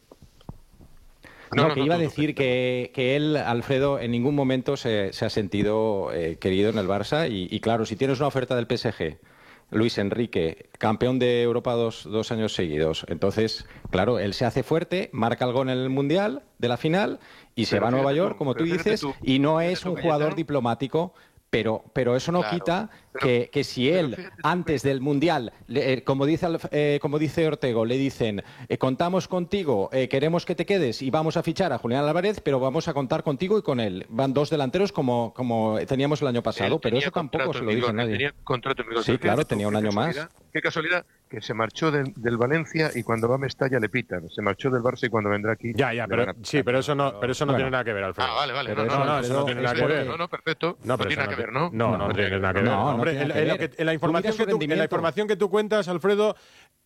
No, no, que no, iba no, a decir no, que, que él, Alfredo, en ningún momento se, se ha sentido eh, querido en el Barça y, y claro, si tienes una oferta del P S G, Luis Enrique, campeón de Europa dos, dos años seguidos, entonces, claro, él se hace fuerte, marca el gol en el Mundial de la final y se pero va a Nueva York, como tú dices, tú, y no es un jugador diplomático. Pero, pero eso no claro, quita pero, que, que si él, antes del Mundial, eh, como, dice, eh, como dice Ortego, le dicen, eh, contamos contigo, eh, queremos que te quedes y vamos a fichar a Julián Álvarez, pero vamos a contar contigo y con él. Van dos delanteros como, como teníamos el año pasado, pero eso tampoco se lo dice nadie. Tenía contrato en sí, claro, tenía un año más. Qué casualidad que se marchó del, del Valencia y cuando va a Mestalla le pitan. Se marchó del Barça y cuando vendrá aquí... Ya, ya, pero, sí, pero eso no, pero eso no bueno. tiene nada que ver, Alfredo. Ah, vale, vale. Pero no, no, no, no, eso no tiene nada que ver. No, no, perfecto. No, no tiene nada que ver, ¿no? No, no, no tiene nada que ver. No, hombre, en la información que tú, en la información que tú cuentas, Alfredo,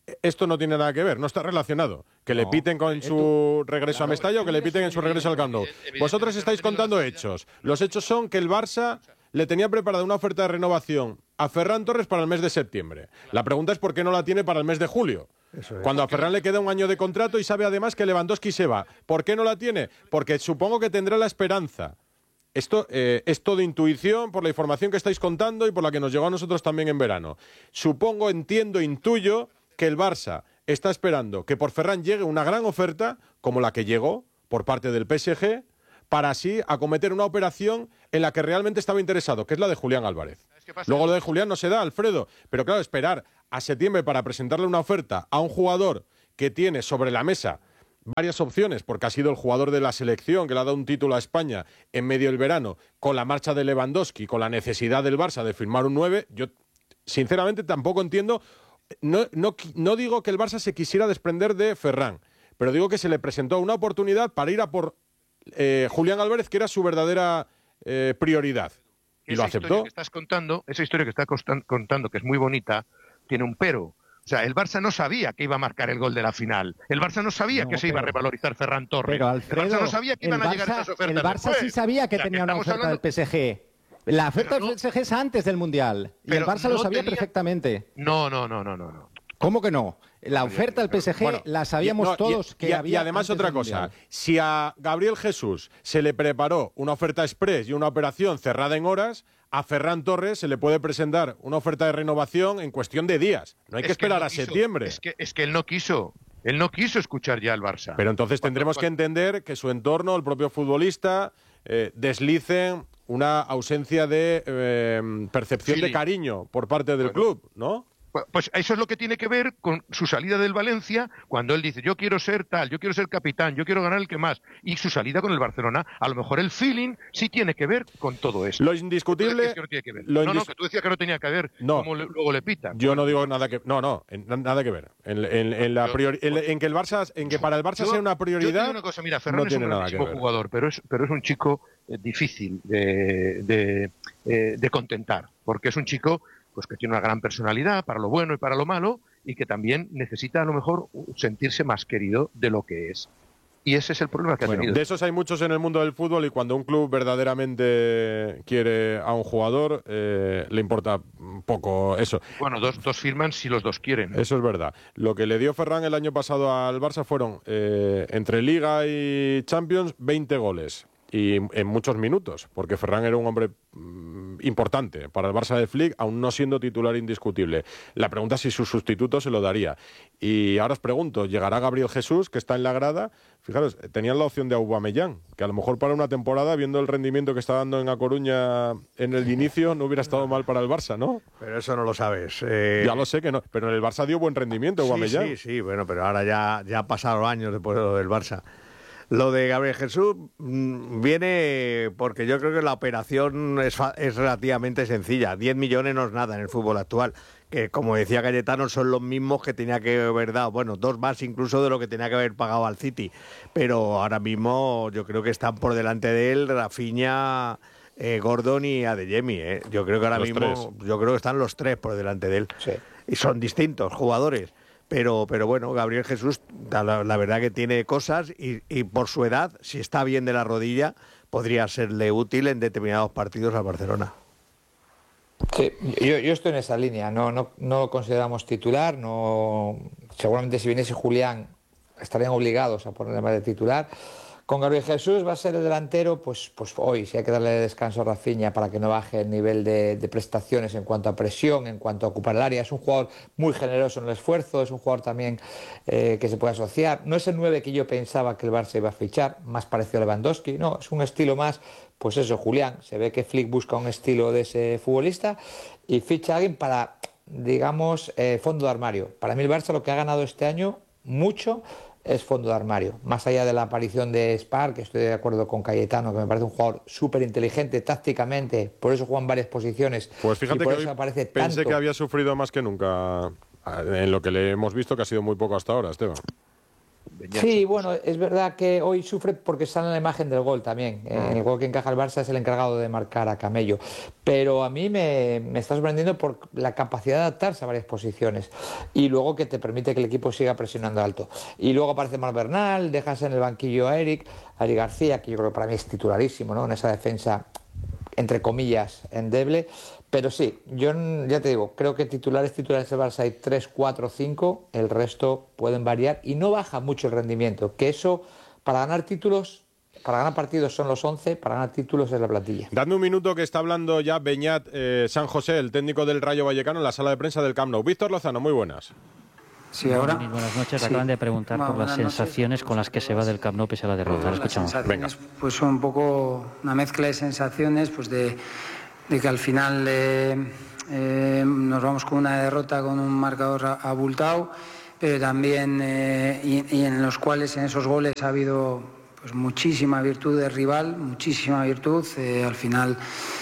esto no tiene nada que ver, no está relacionado. Que no, le piten con su regreso claro, a Mestalla o que le piten en su regreso al Camp Nou. Vosotros estáis contando hechos. Los hechos son que el Barça le tenía preparada una oferta de renovación a Ferran Torres para el mes de septiembre. La pregunta es por qué no la tiene para el mes de julio. Eso es. Cuando a Ferran le queda un año de contrato y sabe además que Lewandowski se va. ¿Por qué no la tiene? Porque supongo que tendrá la esperanza. Esto eh, es todo intuición por la información que estáis contando y por la que nos llegó a nosotros también en verano. Supongo, entiendo, intuyo que el Barça está esperando que por Ferran llegue una gran oferta, como la que llegó por parte del P S G, para así acometer una operación en la que realmente estaba interesado, que es la de Julián Álvarez. Luego lo de Julián no se da, Alfredo, pero claro, esperar a septiembre para presentarle una oferta a un jugador que tiene sobre la mesa varias opciones, porque ha sido el jugador de la selección que le ha dado un título a España en medio del verano, con la marcha de Lewandowski, con la necesidad del Barça de firmar un nueve, yo sinceramente tampoco entiendo, no, no, no digo que el Barça se quisiera desprender de Ferran, pero digo que se le presentó una oportunidad para ir a por eh, Julián Álvarez, que era su verdadera eh, prioridad, y lo aceptó. Esa historia que estás contando, esa historia que estás contando, que es muy bonita, tiene un pero. O sea, el Barça no sabía que iba a marcar el gol de la final. El Barça no sabía no, que se pero, iba a revalorizar Ferran Torres. Pero, Alfredo, el Barça no sabía que iban Barça, a llegar esas ofertas. El Barça después. sí sabía que o sea, tenía que una oferta hablando... del P S G. La oferta no, del P S G es antes del Mundial. Y el Barça no lo sabía tenía... perfectamente. No, no, no, no, no, no. ¿Cómo que no? La oferta del P S G bueno, la sabíamos no, todos y, que y, había. Y además otra cosa, mundial. Si a Gabriel Jesús se le preparó una oferta express y una operación cerrada en horas, a Ferran Torres se le puede presentar una oferta de renovación en cuestión de días. No hay es que esperar que a quiso, septiembre. Es que, es que él no quiso. Él no quiso escuchar ya al Barça. Pero entonces tendremos que entender que su entorno, el propio futbolista, eh, deslicen una ausencia de eh, percepción sí. de cariño por parte del bueno. club, ¿no? Pues eso es lo que tiene que ver con su salida del Valencia, cuando él dice, yo quiero ser tal, yo quiero ser capitán, yo quiero ganar el que más, y su salida con el Barcelona, a lo mejor el feeling sí tiene que ver con todo eso. Lo indiscutible... Es que no, tiene que ver. Lo no, indis... no, que tú decías que no tenía que ver, no. como le, luego le pitan. Yo bueno. no digo nada que... No, no, en, nada que ver. En, en, en, la priori... en, en que el Barça, en que para el Barça yo, sea una prioridad... Yo digo una cosa, mira, Ferran no es un grandísimo jugador, pero es, pero es un chico eh, difícil de, de, eh, de contentar, porque es un chico... pues que tiene una gran personalidad para lo bueno y para lo malo y que también necesita a lo mejor sentirse más querido de lo que es. Y ese es el problema que ha bueno, tenido. De esos hay muchos en el mundo del fútbol y cuando un club verdaderamente quiere a un jugador eh, le importa poco eso. Bueno, dos, dos firman si los dos quieren. Eso es verdad. Lo que le dio Ferran el año pasado al Barça fueron eh, entre Liga y Champions veinte goles. Y en muchos minutos, porque Ferran era un hombre mmm, importante para el Barça de Flick, aún no siendo titular indiscutible. La pregunta es si su sustituto se lo daría. Y ahora os pregunto, ¿llegará Gabriel Jesús, que está en la grada? Fijaros, tenían la opción de Aubameyang, que a lo mejor para una temporada, viendo el rendimiento que está dando en A Coruña en el inicio, no hubiera estado mal para el Barça, ¿no? Pero eso no lo sabes. Eh... Ya lo sé que no, pero en el Barça dio buen rendimiento Aubameyang. Sí, sí, sí, bueno, pero ahora ya, ya pasaron años después del Barça. Lo de Gabriel Jesús mmm, viene porque yo creo que la operación es, es relativamente sencilla. diez millones no es nada en el fútbol actual. Que, como decía Cayetano, son los mismos que tenía que haber dado. Bueno, dos más incluso de lo que tenía que haber pagado al City. Pero ahora mismo yo creo que están por delante de él Rafinha, eh, Gordon y Adeyemi. ¿eh? Yo creo que ahora los mismo tres. Yo creo que están los tres por delante de él. Sí. Y son distintos jugadores. Pero, pero bueno, Gabriel Jesús, la, la verdad que tiene cosas y, y por su edad, si está bien de la rodilla, podría serle útil en determinados partidos al Barcelona. Sí, yo, yo estoy en esa línea. No, no, no lo consideramos titular. No, seguramente si viniese Julián estarían obligados a ponerle más de titular. Con Gabriel Jesús va a ser el delantero, pues, pues hoy, si hay que darle descanso a Rafinha para que no baje el nivel de, de prestaciones en cuanto a presión, en cuanto a ocupar el área. Es un jugador muy generoso en el esfuerzo, es un jugador también eh, que se puede asociar. No es el nueve que yo pensaba que el Barça iba a fichar, más parecido a Lewandowski, no, es un estilo más, pues eso, Julián. Se ve que Flick busca un estilo de ese futbolista y ficha a alguien para, digamos, eh, fondo de armario. Para mí el Barça lo que ha ganado este año, mucho, es fondo de armario. Más allá de la aparición de Spar, que estoy de acuerdo con Cayetano, que me parece un jugador súper inteligente tácticamente, por eso juega en varias posiciones. Pues fíjate y por que eso hoy aparece pensé tanto. que había sufrido más que nunca en lo que le hemos visto, que ha sido muy poco hasta ahora, Esteban. Sí, bueno, es verdad que hoy sufre porque sale en la imagen del gol también. Eh, el gol que encaja el Barça es el encargado de marcar a Camello. Pero a mí me, me está sorprendiendo por la capacidad de adaptarse a varias posiciones y luego que te permite que el equipo siga presionando alto. Y luego aparece Marc Bernal, dejas en el banquillo a Eric, a Eric García, que yo creo que para mí es titularísimo, ¿no? En esa defensa, entre comillas, endeble. Pero sí, yo ya te digo, creo que titulares, titulares del Barça hay tres, cuatro, cinco, el resto pueden variar y no baja mucho el rendimiento, que eso, para ganar títulos, para ganar partidos son los once, para ganar títulos es la plantilla. Dando un minuto que está hablando ya Beñat eh, San José, el técnico del Rayo Vallecano, en la sala de prensa del Camp Nou. Víctor Lozano, muy buenas. Sí, ahora. Buenas noches, sí. Acaban de preguntar Bueno, por las sensaciones noches. con las que se va del Camp Nou pese a la derrota. Lo escuchamos. Venga. Pues son un poco una mezcla de sensaciones, pues de... de que al final eh, eh, nos vamos con una derrota con un marcador abultado, pero también eh, y, y en los cuales en esos goles ha habido pues muchísima virtud de rival, muchísima virtud. Eh, al final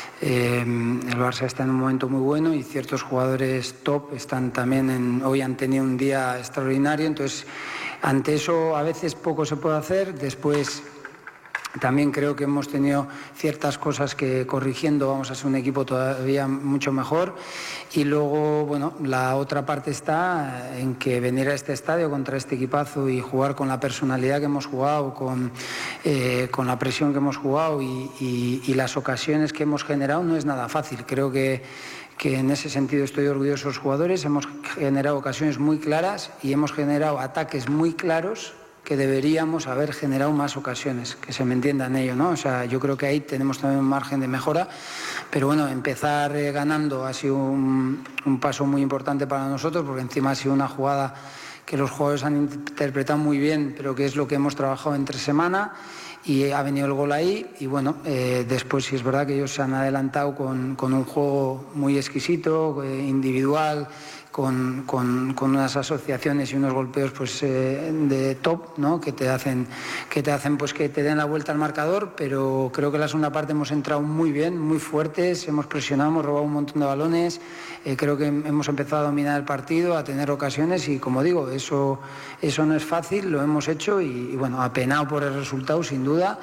eh, el Barça está en un momento muy bueno y ciertos jugadores top están también en, hoy han tenido un día extraordinario, entonces ante eso a veces poco se puede hacer. Después también creo que hemos tenido ciertas cosas que corrigiendo vamos a ser un equipo todavía mucho mejor. Y luego, bueno, la otra parte está en que venir a este estadio contra este equipazo y jugar con la personalidad que hemos jugado, con, eh, con la presión que hemos jugado y, y, y las ocasiones que hemos generado no es nada fácil. Creo que, que en ese sentido estoy orgulloso de los jugadores. Hemos generado ocasiones muy claras y hemos generado ataques muy claros que deberíamos haber generado más ocasiones, que se me entienda en ello, ¿no? O sea, yo creo que ahí tenemos también un margen de mejora, pero bueno, empezar eh, ganando ha sido un, un paso muy importante para nosotros, porque encima ha sido una jugada que los jugadores han interpretado muy bien, pero que es lo que hemos trabajado entre semana, y ha venido el gol ahí, y bueno, eh, después sí es verdad que ellos se han adelantado con, con un juego muy exquisito, eh, individual, Con, con, con unas asociaciones y unos golpeos pues eh, de top, ¿no? que te hacen que te hacen pues que te den la vuelta al marcador, pero creo que en la segunda parte hemos entrado muy bien, muy fuertes, hemos presionado, hemos robado un montón de balones, eh, creo que hemos empezado a dominar el partido, a tener ocasiones y como digo, eso, eso no es fácil, lo hemos hecho y, y bueno, apenado por el resultado sin duda.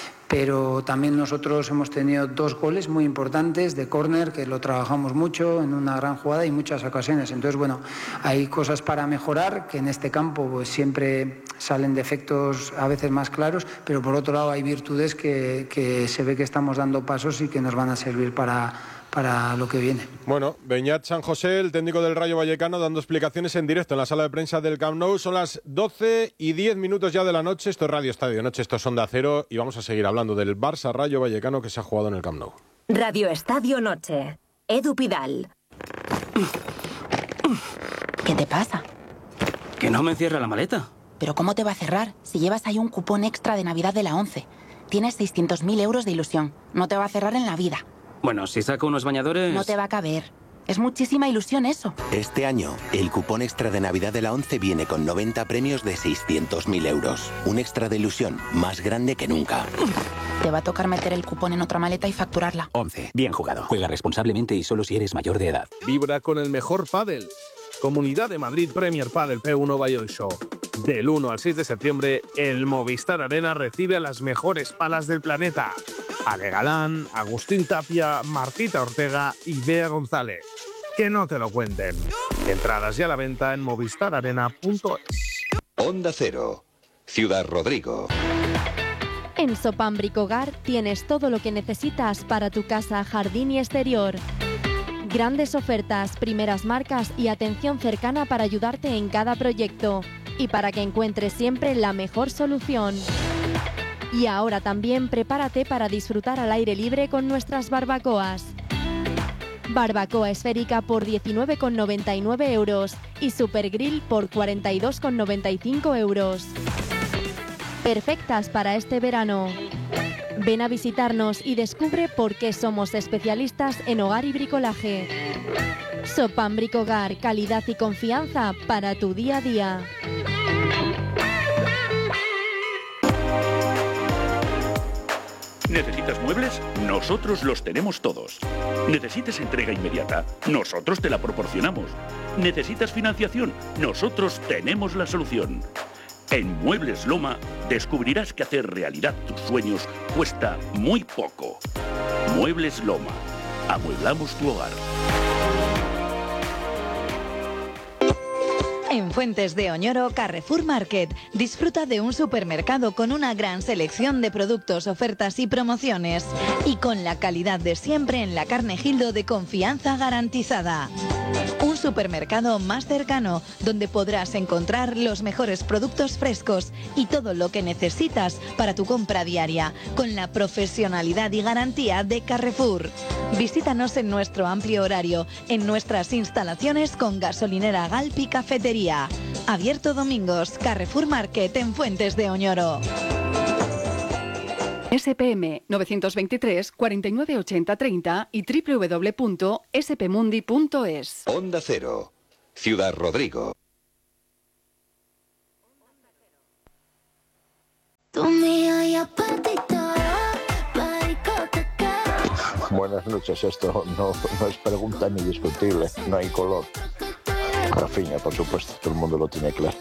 Pero también nosotros hemos tenido dos goles muy importantes de córner, que lo trabajamos mucho en una gran jugada y muchas ocasiones. Entonces, bueno, hay cosas para mejorar, que en este campo pues siempre salen defectos a veces más claros, pero por otro lado hay virtudes que, que se ve que estamos dando pasos y que nos van a servir para, para lo que viene. Bueno, Beñat San José, el técnico del Rayo Vallecano, dando explicaciones en directo en la sala de prensa del Camp Nou. Son las doce y diez minutos ya de la noche. Esto es Radio Estadio Noche, esto es Onda Cero y vamos a seguir hablando del Barça Rayo Vallecano que se ha jugado en el Camp Nou. Radio Estadio Noche. Edu Pidal. ¿Qué te pasa? Que no me cierra la maleta. ¿Pero cómo te va a cerrar si llevas ahí un cupón extra de Navidad de la ONCE? Tienes seiscientos mil euros de ilusión. No te va a cerrar en la vida. Bueno, si saco unos bañadores... No te va a caber. Es muchísima ilusión eso. Este año, el cupón extra de Navidad de la ONCE viene con noventa premios de seiscientos mil euros. Un extra de ilusión más grande que nunca. Te va a tocar meter el cupón en otra maleta y facturarla. ONCE. Bien jugado. Juega responsablemente y solo si eres mayor de edad. Vibra con el mejor pádel. Comunidad de Madrid Premier Padel P uno Valladolid Show. Del uno al seis de septiembre, el Movistar Arena recibe a las mejores palas del planeta. Ale Galán, Agustín Tapia, Martita Ortega y Bea González. Que no te lo cuenten. Entradas ya a la venta en movistar arena punto es. Onda Cero, Ciudad Rodrigo. En Sopam Bricogar tienes todo lo que necesitas para tu casa, jardín y exterior. Grandes ofertas, primeras marcas y atención cercana para ayudarte en cada proyecto y para que encuentres siempre la mejor solución. Y ahora también prepárate para disfrutar al aire libre con nuestras barbacoas. Barbacoa esférica por diecinueve con noventa y nueve euros y Super Grill por cuarenta y dos con noventa y cinco euros. Perfectas para este verano. Ven a visitarnos y descubre por qué somos especialistas en hogar y bricolaje. Sopam Bricogar, calidad y confianza para tu día a día. ¿Necesitas muebles? Nosotros los tenemos todos. ¿Necesitas entrega inmediata? Nosotros te la proporcionamos. ¿Necesitas financiación? Nosotros tenemos la solución. En Muebles Loma descubrirás que hacer realidad tus sueños cuesta muy poco. Muebles Loma. Amueblamos tu hogar. En Fuentes de Oñoro, Carrefour Market. Disfruta de un supermercado con una gran selección de productos, ofertas y promociones. Y con la calidad de siempre en la carne Gildo de confianza garantizada. Un supermercado más cercano, donde podrás encontrar los mejores productos frescos y todo lo que necesitas para tu compra diaria, con la profesionalidad y garantía de Carrefour. Visítanos en nuestro amplio horario, en nuestras instalaciones con gasolinera Galp y cafetería. Abierto domingos, Carrefour Market en Fuentes de Oñoro. S P M nueve dos tres, cuarenta y nueve ochenta treinta y doble u doble u doble u punto s p mundi punto es. Onda Cero, Ciudad Rodrigo. Buenas noches, esto no, no es pregunta ni discutible, no hay color. Rafinha, por supuesto, todo el mundo lo tiene claro.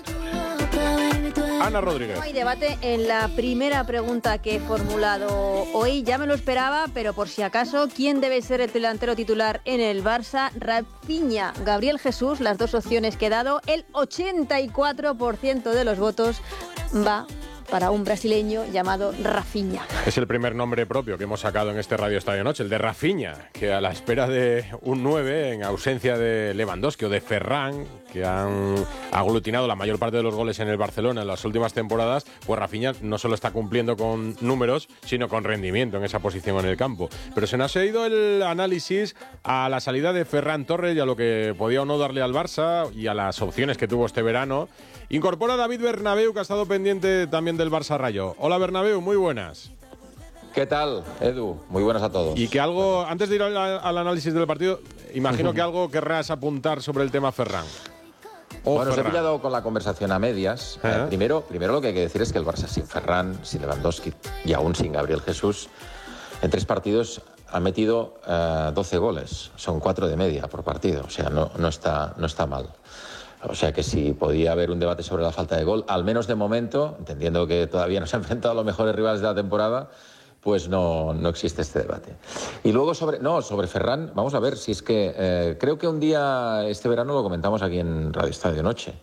Ana Rodríguez. Hay debate en la primera pregunta que he formulado hoy. Ya me lo esperaba, pero por si acaso, ¿quién debe ser el delantero titular en el Barça? Rafinha, Gabriel Jesús, las dos opciones que he dado. El ochenta y cuatro por ciento de los votos va para un brasileño llamado Rafinha. Es el primer nombre propio que hemos sacado en este Radio Estadio Noche, el de Rafinha, que a la espera de un nueve, en ausencia de Lewandowski o de Ferran, que han aglutinado la mayor parte de los goles en el Barcelona en las últimas temporadas, pues Rafinha no solo está cumpliendo con números, sino con rendimiento en esa posición en el campo. Pero se nos ha ido el análisis a la salida de Ferran Torres y a lo que podía o no darle al Barça y a las opciones que tuvo este verano. Incorpora a David Bernabéu, que ha estado pendiente también del Barça Rayo. Hola Bernabéu, muy buenas. ¿Qué tal, Edu? Muy buenas a todos. Y que algo, antes de ir al, al análisis del partido, imagino que algo querrás apuntar sobre el tema Ferran. O bueno, Ferran. Os he pillado con la conversación a medias. ¿Eh? Eh, primero, primero lo que hay que decir es que el Barça sin Ferran, sin Lewandowski y aún sin Gabriel Jesús, en tres partidos ha metido eh, doce goles. Son cuatro de media por partido. O sea, no, no, está, no está mal. O sea que si podía haber un debate sobre la falta de gol, al menos de momento, entendiendo que todavía no se han enfrentado a los mejores rivales de la temporada, pues no, no existe este debate. Y luego sobre, no, sobre Ferran, vamos a ver si es que eh, creo que un día este verano lo comentamos aquí en Radio Estadio Noche.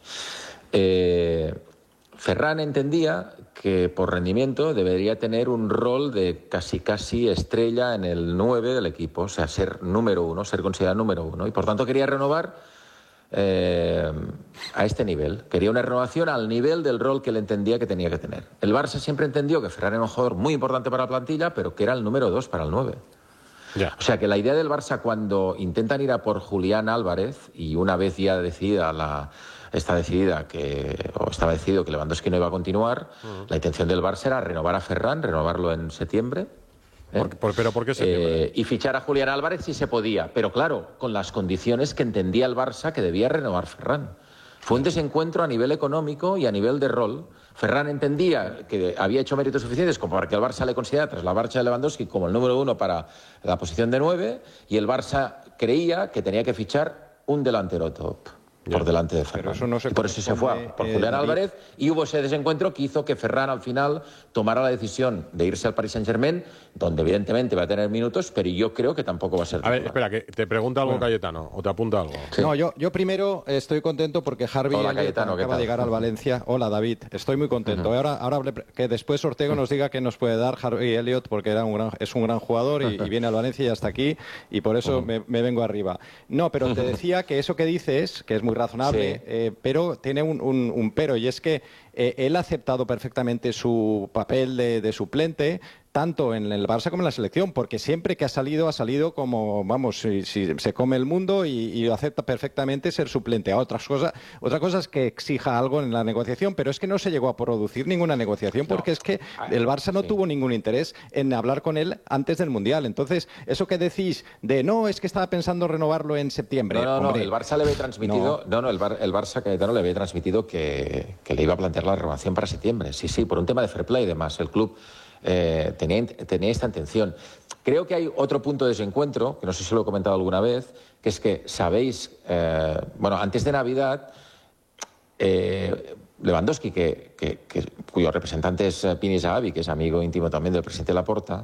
Eh, Ferran entendía que por rendimiento debería tener un rol de casi casi estrella en el nueve del equipo, o sea, ser número uno, ser considerado número uno, y por tanto quería renovar Eh, a este nivel. Quería una renovación al nivel del rol que él entendía que tenía que tener. El Barça siempre entendió que Ferran era un jugador muy importante para la plantilla, pero que era el número dos para el nueve. Ya. O sea que la idea del Barça cuando intentan ir a por Julián Álvarez, y una vez ya decidida la, está decidida que, o estaba decidido que Lewandowski no iba a continuar, uh-huh. la intención del Barça era renovar a Ferran, renovarlo en septiembre. ¿Eh? ¿Por, por, ¿Pero por qué se eh, Y fichar a Julián Álvarez si se podía, pero claro, con las condiciones que entendía el Barça que debía renovar Ferran. Fue un desencuentro a nivel económico y a nivel de rol. Ferran entendía que había hecho méritos suficientes como para que el Barça le considerara tras la marcha de Lewandowski como el número uno para la posición de nueve, y el Barça creía que tenía que fichar un delantero top por delante de Ferran. Eso no se por eso se fue a, por eh, Julián David. Álvarez, y hubo ese desencuentro que hizo que Ferran al final tomara la decisión de irse al Paris Saint-Germain, donde evidentemente va a tener minutos, pero yo creo que tampoco va a ser. A ver, espera, que te pregunta algo bueno. Cayetano, o te apunta algo. Sí. No, yo, yo primero estoy contento porque Harvey Hola, Cayetano, acaba de llegar al Valencia. Hola, David, estoy muy contento. Uh-huh. Ahora, ahora que después Ortego uh-huh. nos diga qué nos puede dar Harvey Elliott, porque era un gran, es un gran jugador y, y viene al Valencia y hasta aquí, y por eso uh-huh. me, me vengo arriba. No, pero te decía que eso que dices, que es muy razonable, sí. Eh, pero tiene un, un, un pero, y es que eh, él ha aceptado perfectamente su papel de, de suplente, tanto en el Barça como en la selección, porque siempre que ha salido, ha salido como, vamos, si, si se come el mundo, y, y acepta perfectamente ser suplente. A otras cosas, otra cosa es que exija algo en la negociación, pero es que no se llegó a producir ninguna negociación, porque no. es que el Barça no sí. tuvo ningún interés en hablar con él antes del Mundial. Entonces, eso que decís de, no, es que estaba pensando renovarlo en septiembre. No, no, hombre, no, el Barça le había transmitido, no, no, no el, Bar, el Barça Cayetano le había transmitido que, que le iba a plantear la renovación para septiembre. Sí, sí, por un tema de fair play y demás. El club Eh, tenía, tenía esta intención. Creo que hay otro punto de desencuentro, que no sé si lo he comentado alguna vez, que es que sabéis, eh, bueno, antes de Navidad, eh, Lewandowski, que, que, que, cuyo representante es Pini Zahavi, que es amigo íntimo también del presidente Laporta,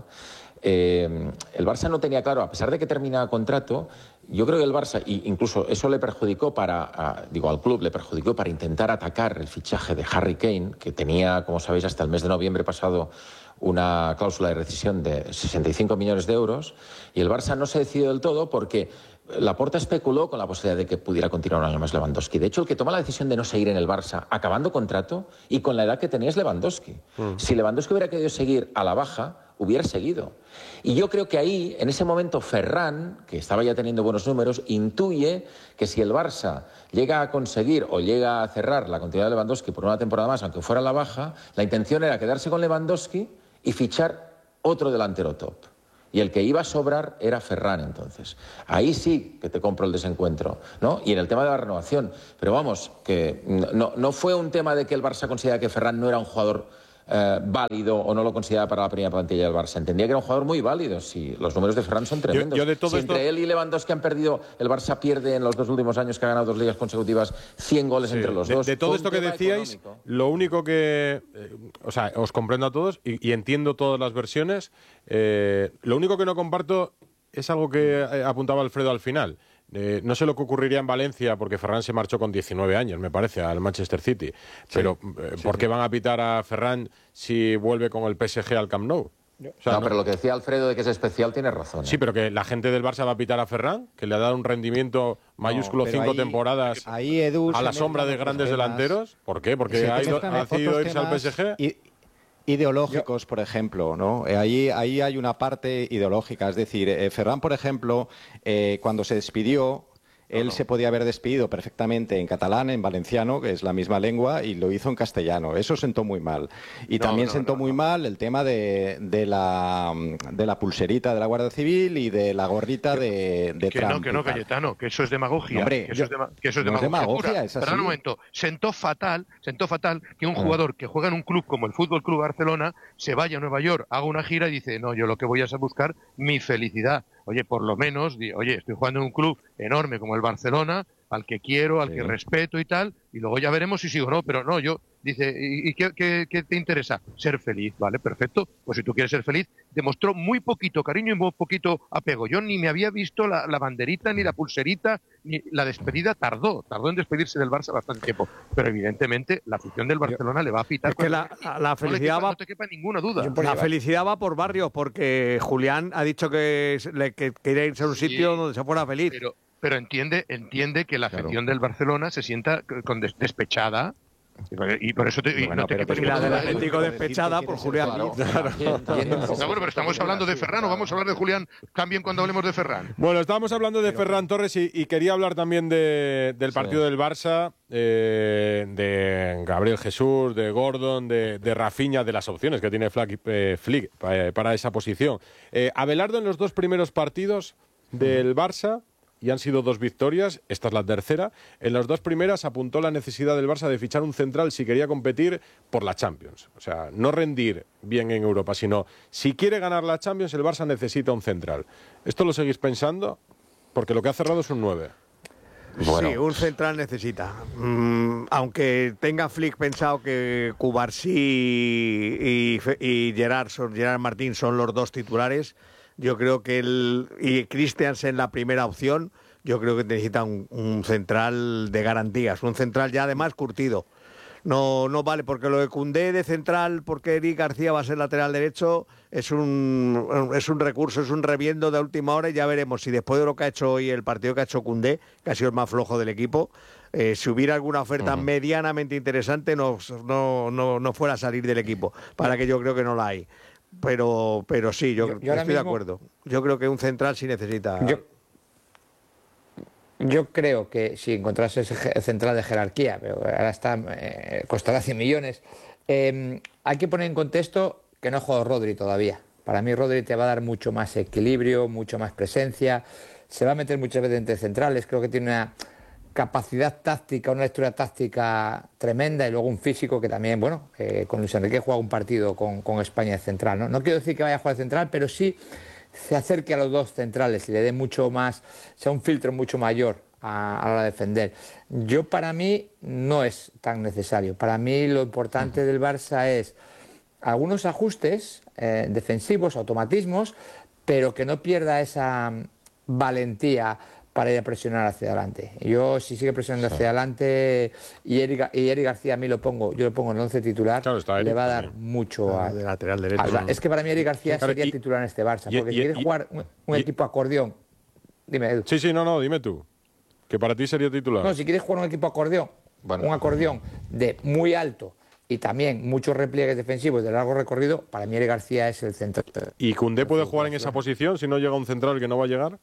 eh, el Barça no tenía claro, a pesar de que termina contrato, yo creo que el Barça, y incluso eso le perjudicó para, a, digo, al club le perjudicó para intentar atacar el fichaje de Harry Kane, que tenía, como sabéis, hasta el mes de noviembre pasado una cláusula de rescisión de sesenta y cinco millones de euros, y el Barça no se decidió del todo porque Laporta especuló con la posibilidad de que pudiera continuar un año más Lewandowski. De hecho, el que toma la decisión de no seguir en el Barça, acabando contrato, y con la edad que tenía es Lewandowski. Mm. Si Lewandowski hubiera querido seguir a la baja, hubiera seguido. Y yo creo que ahí, en ese momento, Ferran, que estaba ya teniendo buenos números, intuye que si el Barça llega a conseguir o llega a cerrar la continuidad de Lewandowski por una temporada más, aunque fuera a la baja, la intención era quedarse con Lewandowski y fichar otro delantero top. Y el que iba a sobrar era Ferran, entonces. Ahí sí que te compro el desencuentro, ¿no? Y en el tema de la renovación. Pero vamos, que no, no fue un tema de que el Barça considera que Ferran no era un jugador eh, válido o no lo consideraba para la primera plantilla del Barça. Entendía que era un jugador muy válido. Sí, los números de Ferran son tremendos. Yo, yo de todo si esto... entre él y Lewandowski han perdido, el Barça pierde en los dos últimos años que ha ganado dos ligas consecutivas cien goles sí. entre los de, dos. De todo esto que decíais, económico. Lo único que... Eh, o sea, os comprendo a todos y, y entiendo todas las versiones. Eh, lo único que no comparto es algo que eh, apuntaba Alfredo al final. Eh, no sé lo que ocurriría en Valencia, porque Ferran se marchó con diecinueve años, me parece, al Manchester City. Pero, sí, eh, ¿por sí, qué sí. van a pitar a Ferran si vuelve con el P S G al Camp Nou? O sea, no, no, pero lo que decía Alfredo de que es especial tiene razón. ¿eh? Sí, pero que la gente del Barça va a pitar a Ferran, que le ha dado un rendimiento mayúsculo no, cinco ahí, temporadas ahí, Edu, a la sombra de grandes delanteros. ¿Por qué? Porque ha, ido, ha decidido irse al P S G. Y... ideológicos, por ejemplo, ¿no? Eh, ahí, ahí hay una parte ideológica. Es decir, eh, Ferran, por ejemplo, eh, cuando se despidió, él no, no. se podía haber despedido perfectamente en catalán, en valenciano, que es la misma lengua, y lo hizo en castellano. Eso sentó muy mal. Y no, también no, sentó no, muy no. mal el tema de, de, la, de la pulserita de la Guardia Civil y de la gorrita que, de, de que Trump. No, que no, Cayetano, que eso es demagogia. Hombre, que eso, yo, es, de, que eso es no demagogia. Es demagogia es Pero un momento, sentó fatal, sentó fatal que un ah. jugador que juega en un club como el Fútbol Club Barcelona se vaya a Nueva York, haga una gira y dice, no, yo lo que voy a es a buscar mi felicidad. Oye, por lo menos, oye, estoy jugando en un club enorme como el Barcelona, al que quiero, al sí. que respeto y tal, y luego ya veremos si sigo o no, pero no, yo, dice, ¿y, y qué, qué, qué te interesa? Ser feliz, ¿vale? Perfecto, pues si tú quieres ser feliz, demostró muy poquito cariño y muy poquito apego. Yo ni me había visto la, la banderita, ni la pulserita, ni la despedida tardó, tardó en despedirse del Barça bastante tiempo, pero evidentemente la afición del Barcelona yo, le va a pitar. Es que la, la felicidad no, quepa, va... no te quepa ninguna duda. La felicidad va por barrios, porque Julián ha dicho que, que quería irse a un sitio sí, donde se fuera feliz. Pero, Pero entiende, entiende que la afición claro. del Barcelona se sienta con des despechada y por eso te, y bueno, no te pero, pero la del Atlético despechada por Julián. Claro. Claro. No, bueno, pero estamos hablando de Ferran o vamos a hablar de Julián. Cambien cuando hablemos de Ferran. Bueno, estábamos hablando de Ferran Torres y, y quería hablar también de, del partido sí. del Barça, eh, de Gabriel Jesús, de Gordon, de, de Rafinha, de las opciones que tiene Flick, eh, Flick para, para esa posición. Eh, Abelardo en los dos primeros partidos del Barça, y han sido dos victorias, esta es la tercera. En las dos primeras apuntó la necesidad del Barça de fichar un central si quería competir por la Champions. O sea, no rendir bien en Europa, sino si quiere ganar la Champions, el Barça necesita un central. ¿Esto lo seguís pensando? Porque lo que ha cerrado es un nueve. Bueno. Sí, un central necesita. Mm, aunque tenga Flick pensado que Cubarsí y, y Gerard, son, Gerard Martín son los dos titulares, yo creo que él y Christiansen la primera opción, yo creo que necesita un, un central de garantías, un central ya además curtido. No, no vale, porque lo de Koundé de central, porque Eric García va a ser lateral derecho, es un, es un recurso, es un reviendo de última hora y ya veremos si después de lo que ha hecho hoy el partido que ha hecho Koundé, que ha sido el más flojo del equipo, eh, si hubiera alguna oferta uh-huh. medianamente interesante no, no, no, no fuera a salir del equipo, para que yo creo que no la hay. Pero, pero sí, yo, yo, yo estoy mismo, de acuerdo. Yo creo que un central sí necesita. Yo, yo creo que si encontrase ese central de jerarquía, pero ahora está eh, costará cien millones. Eh, hay que poner en contexto que no ha jugado Rodri todavía. Para mí Rodri te va a dar mucho más equilibrio, mucho más presencia. Se va a meter muchas veces entre centrales. Creo que tiene una capacidad táctica, una lectura táctica tremenda y luego un físico que también, bueno, eh, con Luis Enrique juega un partido con, con España de central, ¿no? No quiero decir que vaya a jugar de central, pero sí se acerque a los dos centrales y le dé mucho más, sea un filtro mucho mayor a, a la hora de defender. Yo, para mí, no es tan necesario. Para mí lo importante del Barça es algunos ajustes eh, defensivos, automatismos, pero que no pierda esa valentía para ir a presionar hacia adelante. Yo, si sigue presionando sí. hacia adelante y Eric, y Eric García a mí lo pongo, yo lo pongo en el once titular, claro, está le va a dar también. mucho ah, a, de lateral derecho. A, es que para mí Eric García claro, sería y, titular en este Barça, porque y, si quieres jugar un, un y, equipo acordeón. Dime, Edu. Sí, sí, no, no, dime tú. Que para ti sería titular. No, si quieres jugar un equipo acordeón, bueno. un acordeón de muy alto y también muchos repliegues defensivos de largo recorrido, para mí Eric García es el central. ¿Y Koundé puede jugar en esa posición si no llega un central que no va a llegar?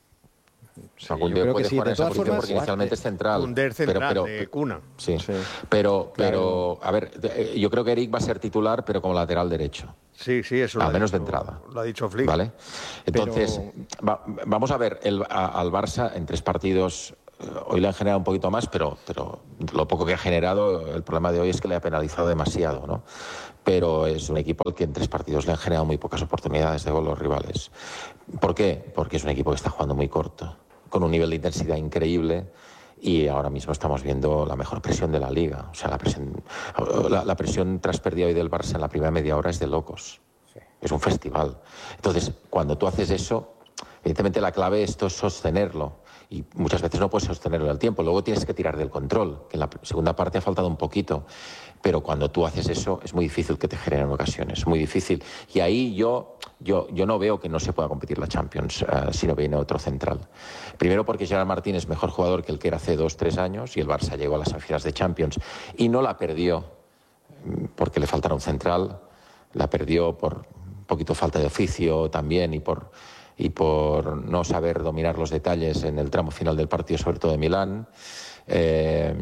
Sí, Koundé puede sí, jugar en esa posición formas, porque inicialmente es central. Koundé es central pero, pero, de cuna. Sí, sí. pero, pero a ver, yo creo que Eric va a ser titular, pero como lateral derecho. Sí, sí, eso. Al menos dicho, de entrada. Lo ha dicho Flick. ¿Vale? Entonces, pero... va, vamos a ver el, a, al Barça en tres partidos. Hoy le han generado un poquito más, pero, pero lo poco que ha generado, el problema de hoy es que le ha penalizado demasiado, ¿no? Pero es un equipo al que en tres partidos le han generado muy pocas oportunidades de gol los rivales. ¿Por qué? Porque es un equipo que está jugando muy corto, con un nivel de intensidad increíble y ahora mismo estamos viendo la mejor presión de la Liga. O sea, la presión, la, la presión tras pérdida hoy del Barça en la primera media hora es de locos. Sí. Es un festival. Entonces, cuando tú haces eso, evidentemente la clave esto es sostenerlo. Y muchas veces no puedes sostenerlo en el tiempo. Luego tienes que tirar del control, que en la segunda parte ha faltado un poquito. Pero cuando tú haces eso, es muy difícil que te generen ocasiones. Es muy difícil. Y ahí yo, yo, yo no veo que no se pueda competir la Champions uh, si no viene otro central. Primero porque Gerard Martín es mejor jugador que el que era hace dos, tres años y el Barça llegó a las semifinales de Champions y no la perdió porque le faltara un central. La perdió por un poquito falta de oficio también y por... y por no saber dominar los detalles en el tramo final del partido, sobre todo de Milán, eh,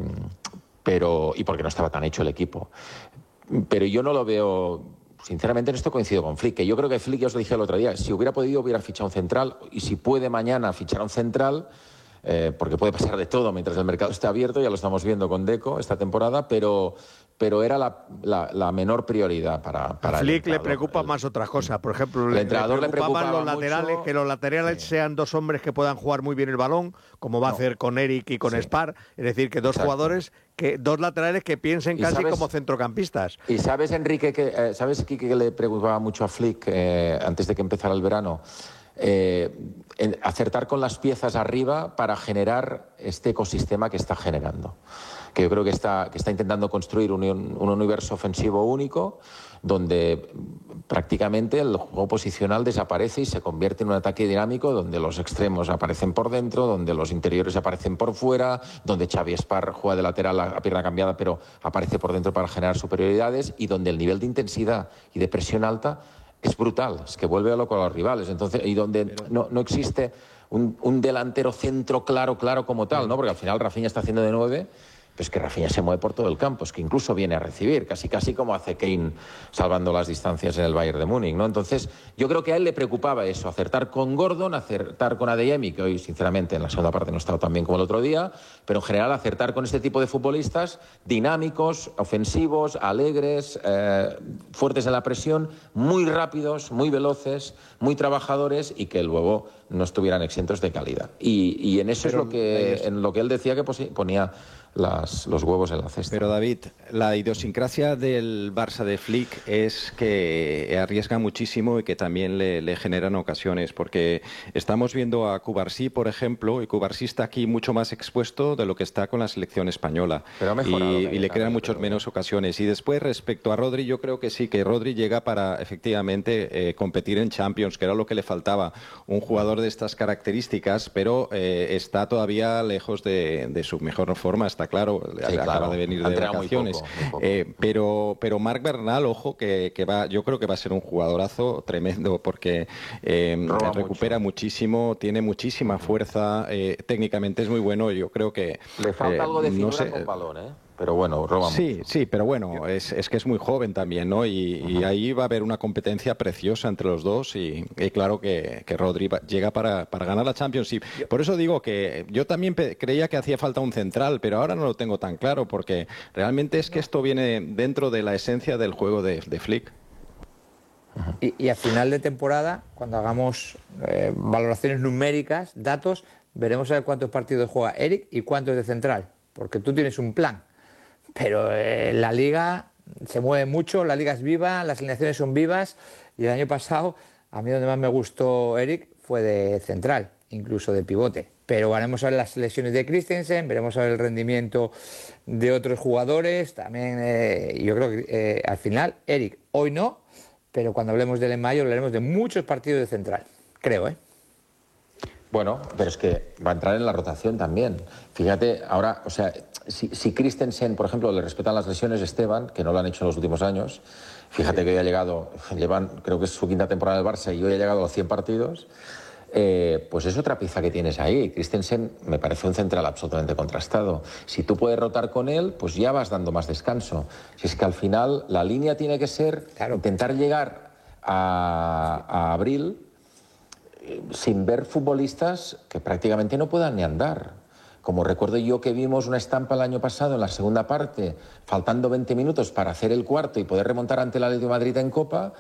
pero, y porque no estaba tan hecho el equipo. Pero yo no lo veo, sinceramente en esto coincido con Flick, que yo creo que Flick, ya os lo dije el otro día, si hubiera podido hubiera fichado un central, y si puede mañana fichar un central, eh, porque puede pasar de todo mientras el mercado esté abierto, ya lo estamos viendo con Deco esta temporada, pero... pero era la, la, la menor prioridad para, para a Flick le preocupa el, más otras cosas. Por ejemplo, el le, entrenador le preocupa le más los laterales, mucho. que los laterales sí. sean dos hombres que puedan jugar muy bien el balón, como va no. a hacer con Eric y con sí. Spar. Es decir, que dos Exacto. jugadores, que dos laterales que piensen casi sabes, como centrocampistas. Y sabes, Enrique, que eh, sabes Kike, que le preocupaba mucho a Flick eh, antes de que empezara el verano. Eh, en acertar con las piezas arriba para generar este ecosistema que está generando. Que yo creo que está, que está intentando construir un, un universo ofensivo único donde prácticamente el juego posicional desaparece y se convierte en un ataque dinámico donde los extremos aparecen por dentro, donde los interiores aparecen por fuera, donde Xavi Spar juega de lateral a pierna cambiada pero aparece por dentro para generar superioridades y donde el nivel de intensidad y de presión alta es brutal, es que vuelve a loco a los rivales. Entonces, y donde pero... no, no existe un, un delantero centro claro, claro como tal, ¿no? Porque al final Rafinha está haciendo de nueve. Es que Rafinha se mueve por todo el campo, es que incluso viene a recibir, casi casi como hace Kane salvando las distancias en el Bayern de Múnich, ¿no? Entonces, yo creo que a él le preocupaba eso, acertar con Gordon, acertar con Adeyemi, que hoy, sinceramente, en la segunda parte no ha estado tan bien como el otro día, pero en general acertar con este tipo de futbolistas dinámicos, ofensivos, alegres, eh, fuertes en la presión, muy rápidos, muy veloces, muy trabajadores y que luego no estuvieran exentos de calidad. Y, y en eso pero, es lo que, es... en lo que él decía que ponía Las, los huevos en la cesta. Pero David, la idiosincrasia del Barça de Flick es que arriesga muchísimo y que también le, le generan ocasiones, porque estamos viendo a Cubarsí, por ejemplo, y Cubarsí está aquí mucho más expuesto de lo que está con la selección española. Pero ha mejorado, y, y le crean muchas menos ocasiones. Y después, respecto a Rodri, yo creo que sí, que Rodri llega para efectivamente eh, competir en Champions, que era lo que le faltaba. Un jugador de estas características, pero eh, está todavía lejos de, de su mejor forma. Está claro, sí, acaba claro. de venir de vacaciones. Muy poco, muy poco. Eh, pero, pero Marc Bernal, ojo, que, que va, yo creo que va a ser un jugadorazo tremendo porque eh, recupera mucho. muchísimo, tiene muchísima fuerza, eh, técnicamente es muy bueno. Yo creo que le falta eh, algo de figura no sé, con balón, ¿eh? Pero bueno, roba Sí, mucho. sí, pero bueno, es, es que es muy joven también, ¿no? Y, uh-huh. y ahí va a haber una competencia preciosa entre los dos y, y claro que, que Rodri va, llega para, para ganar la Champions. Y por eso digo que yo también creía que hacía falta un central, pero ahora no lo tengo tan claro porque realmente es que esto viene dentro de la esencia del juego de, de Flick. Y, y a final de temporada, cuando hagamos eh, valoraciones numéricas, datos, veremos a ver cuántos partidos juega Eric y cuántos de central, porque tú tienes un plan, pero eh, la Liga se mueve mucho, la Liga es viva, las alineaciones son vivas, y el año pasado a mí donde más me gustó Eric fue de central, incluso de pivote. Pero veremos a ver las lesiones de Christensen, veremos a ver el rendimiento de otros jugadores. También eh, yo creo que eh, al final Eric, hoy no, pero cuando hablemos del en mayo hablaremos de muchos partidos de central, creo, ¿eh? Bueno, pero es que va a entrar en la rotación también. Fíjate, ahora, o sea, si, si Christensen, por ejemplo, le respetan las lesiones, Esteban, que no lo han hecho en los últimos años, fíjate que hoy ha llegado, llevan, creo que es su quinta temporada del Barça y hoy ha llegado a los cien partidos, eh, pues es otra pieza que tienes ahí. Christensen me parece un central absolutamente contrastado. Si tú puedes rotar con él, pues ya vas dando más descanso. Si es que al final la línea tiene que ser, claro, intentar llegar a, a abril sin ver futbolistas que prácticamente no puedan ni andar. Como recuerdo yo que vimos una estampa el año pasado en la segunda parte, faltando veinte minutos para hacer el cuarto y poder remontar ante el Atlético de Madrid en Copa,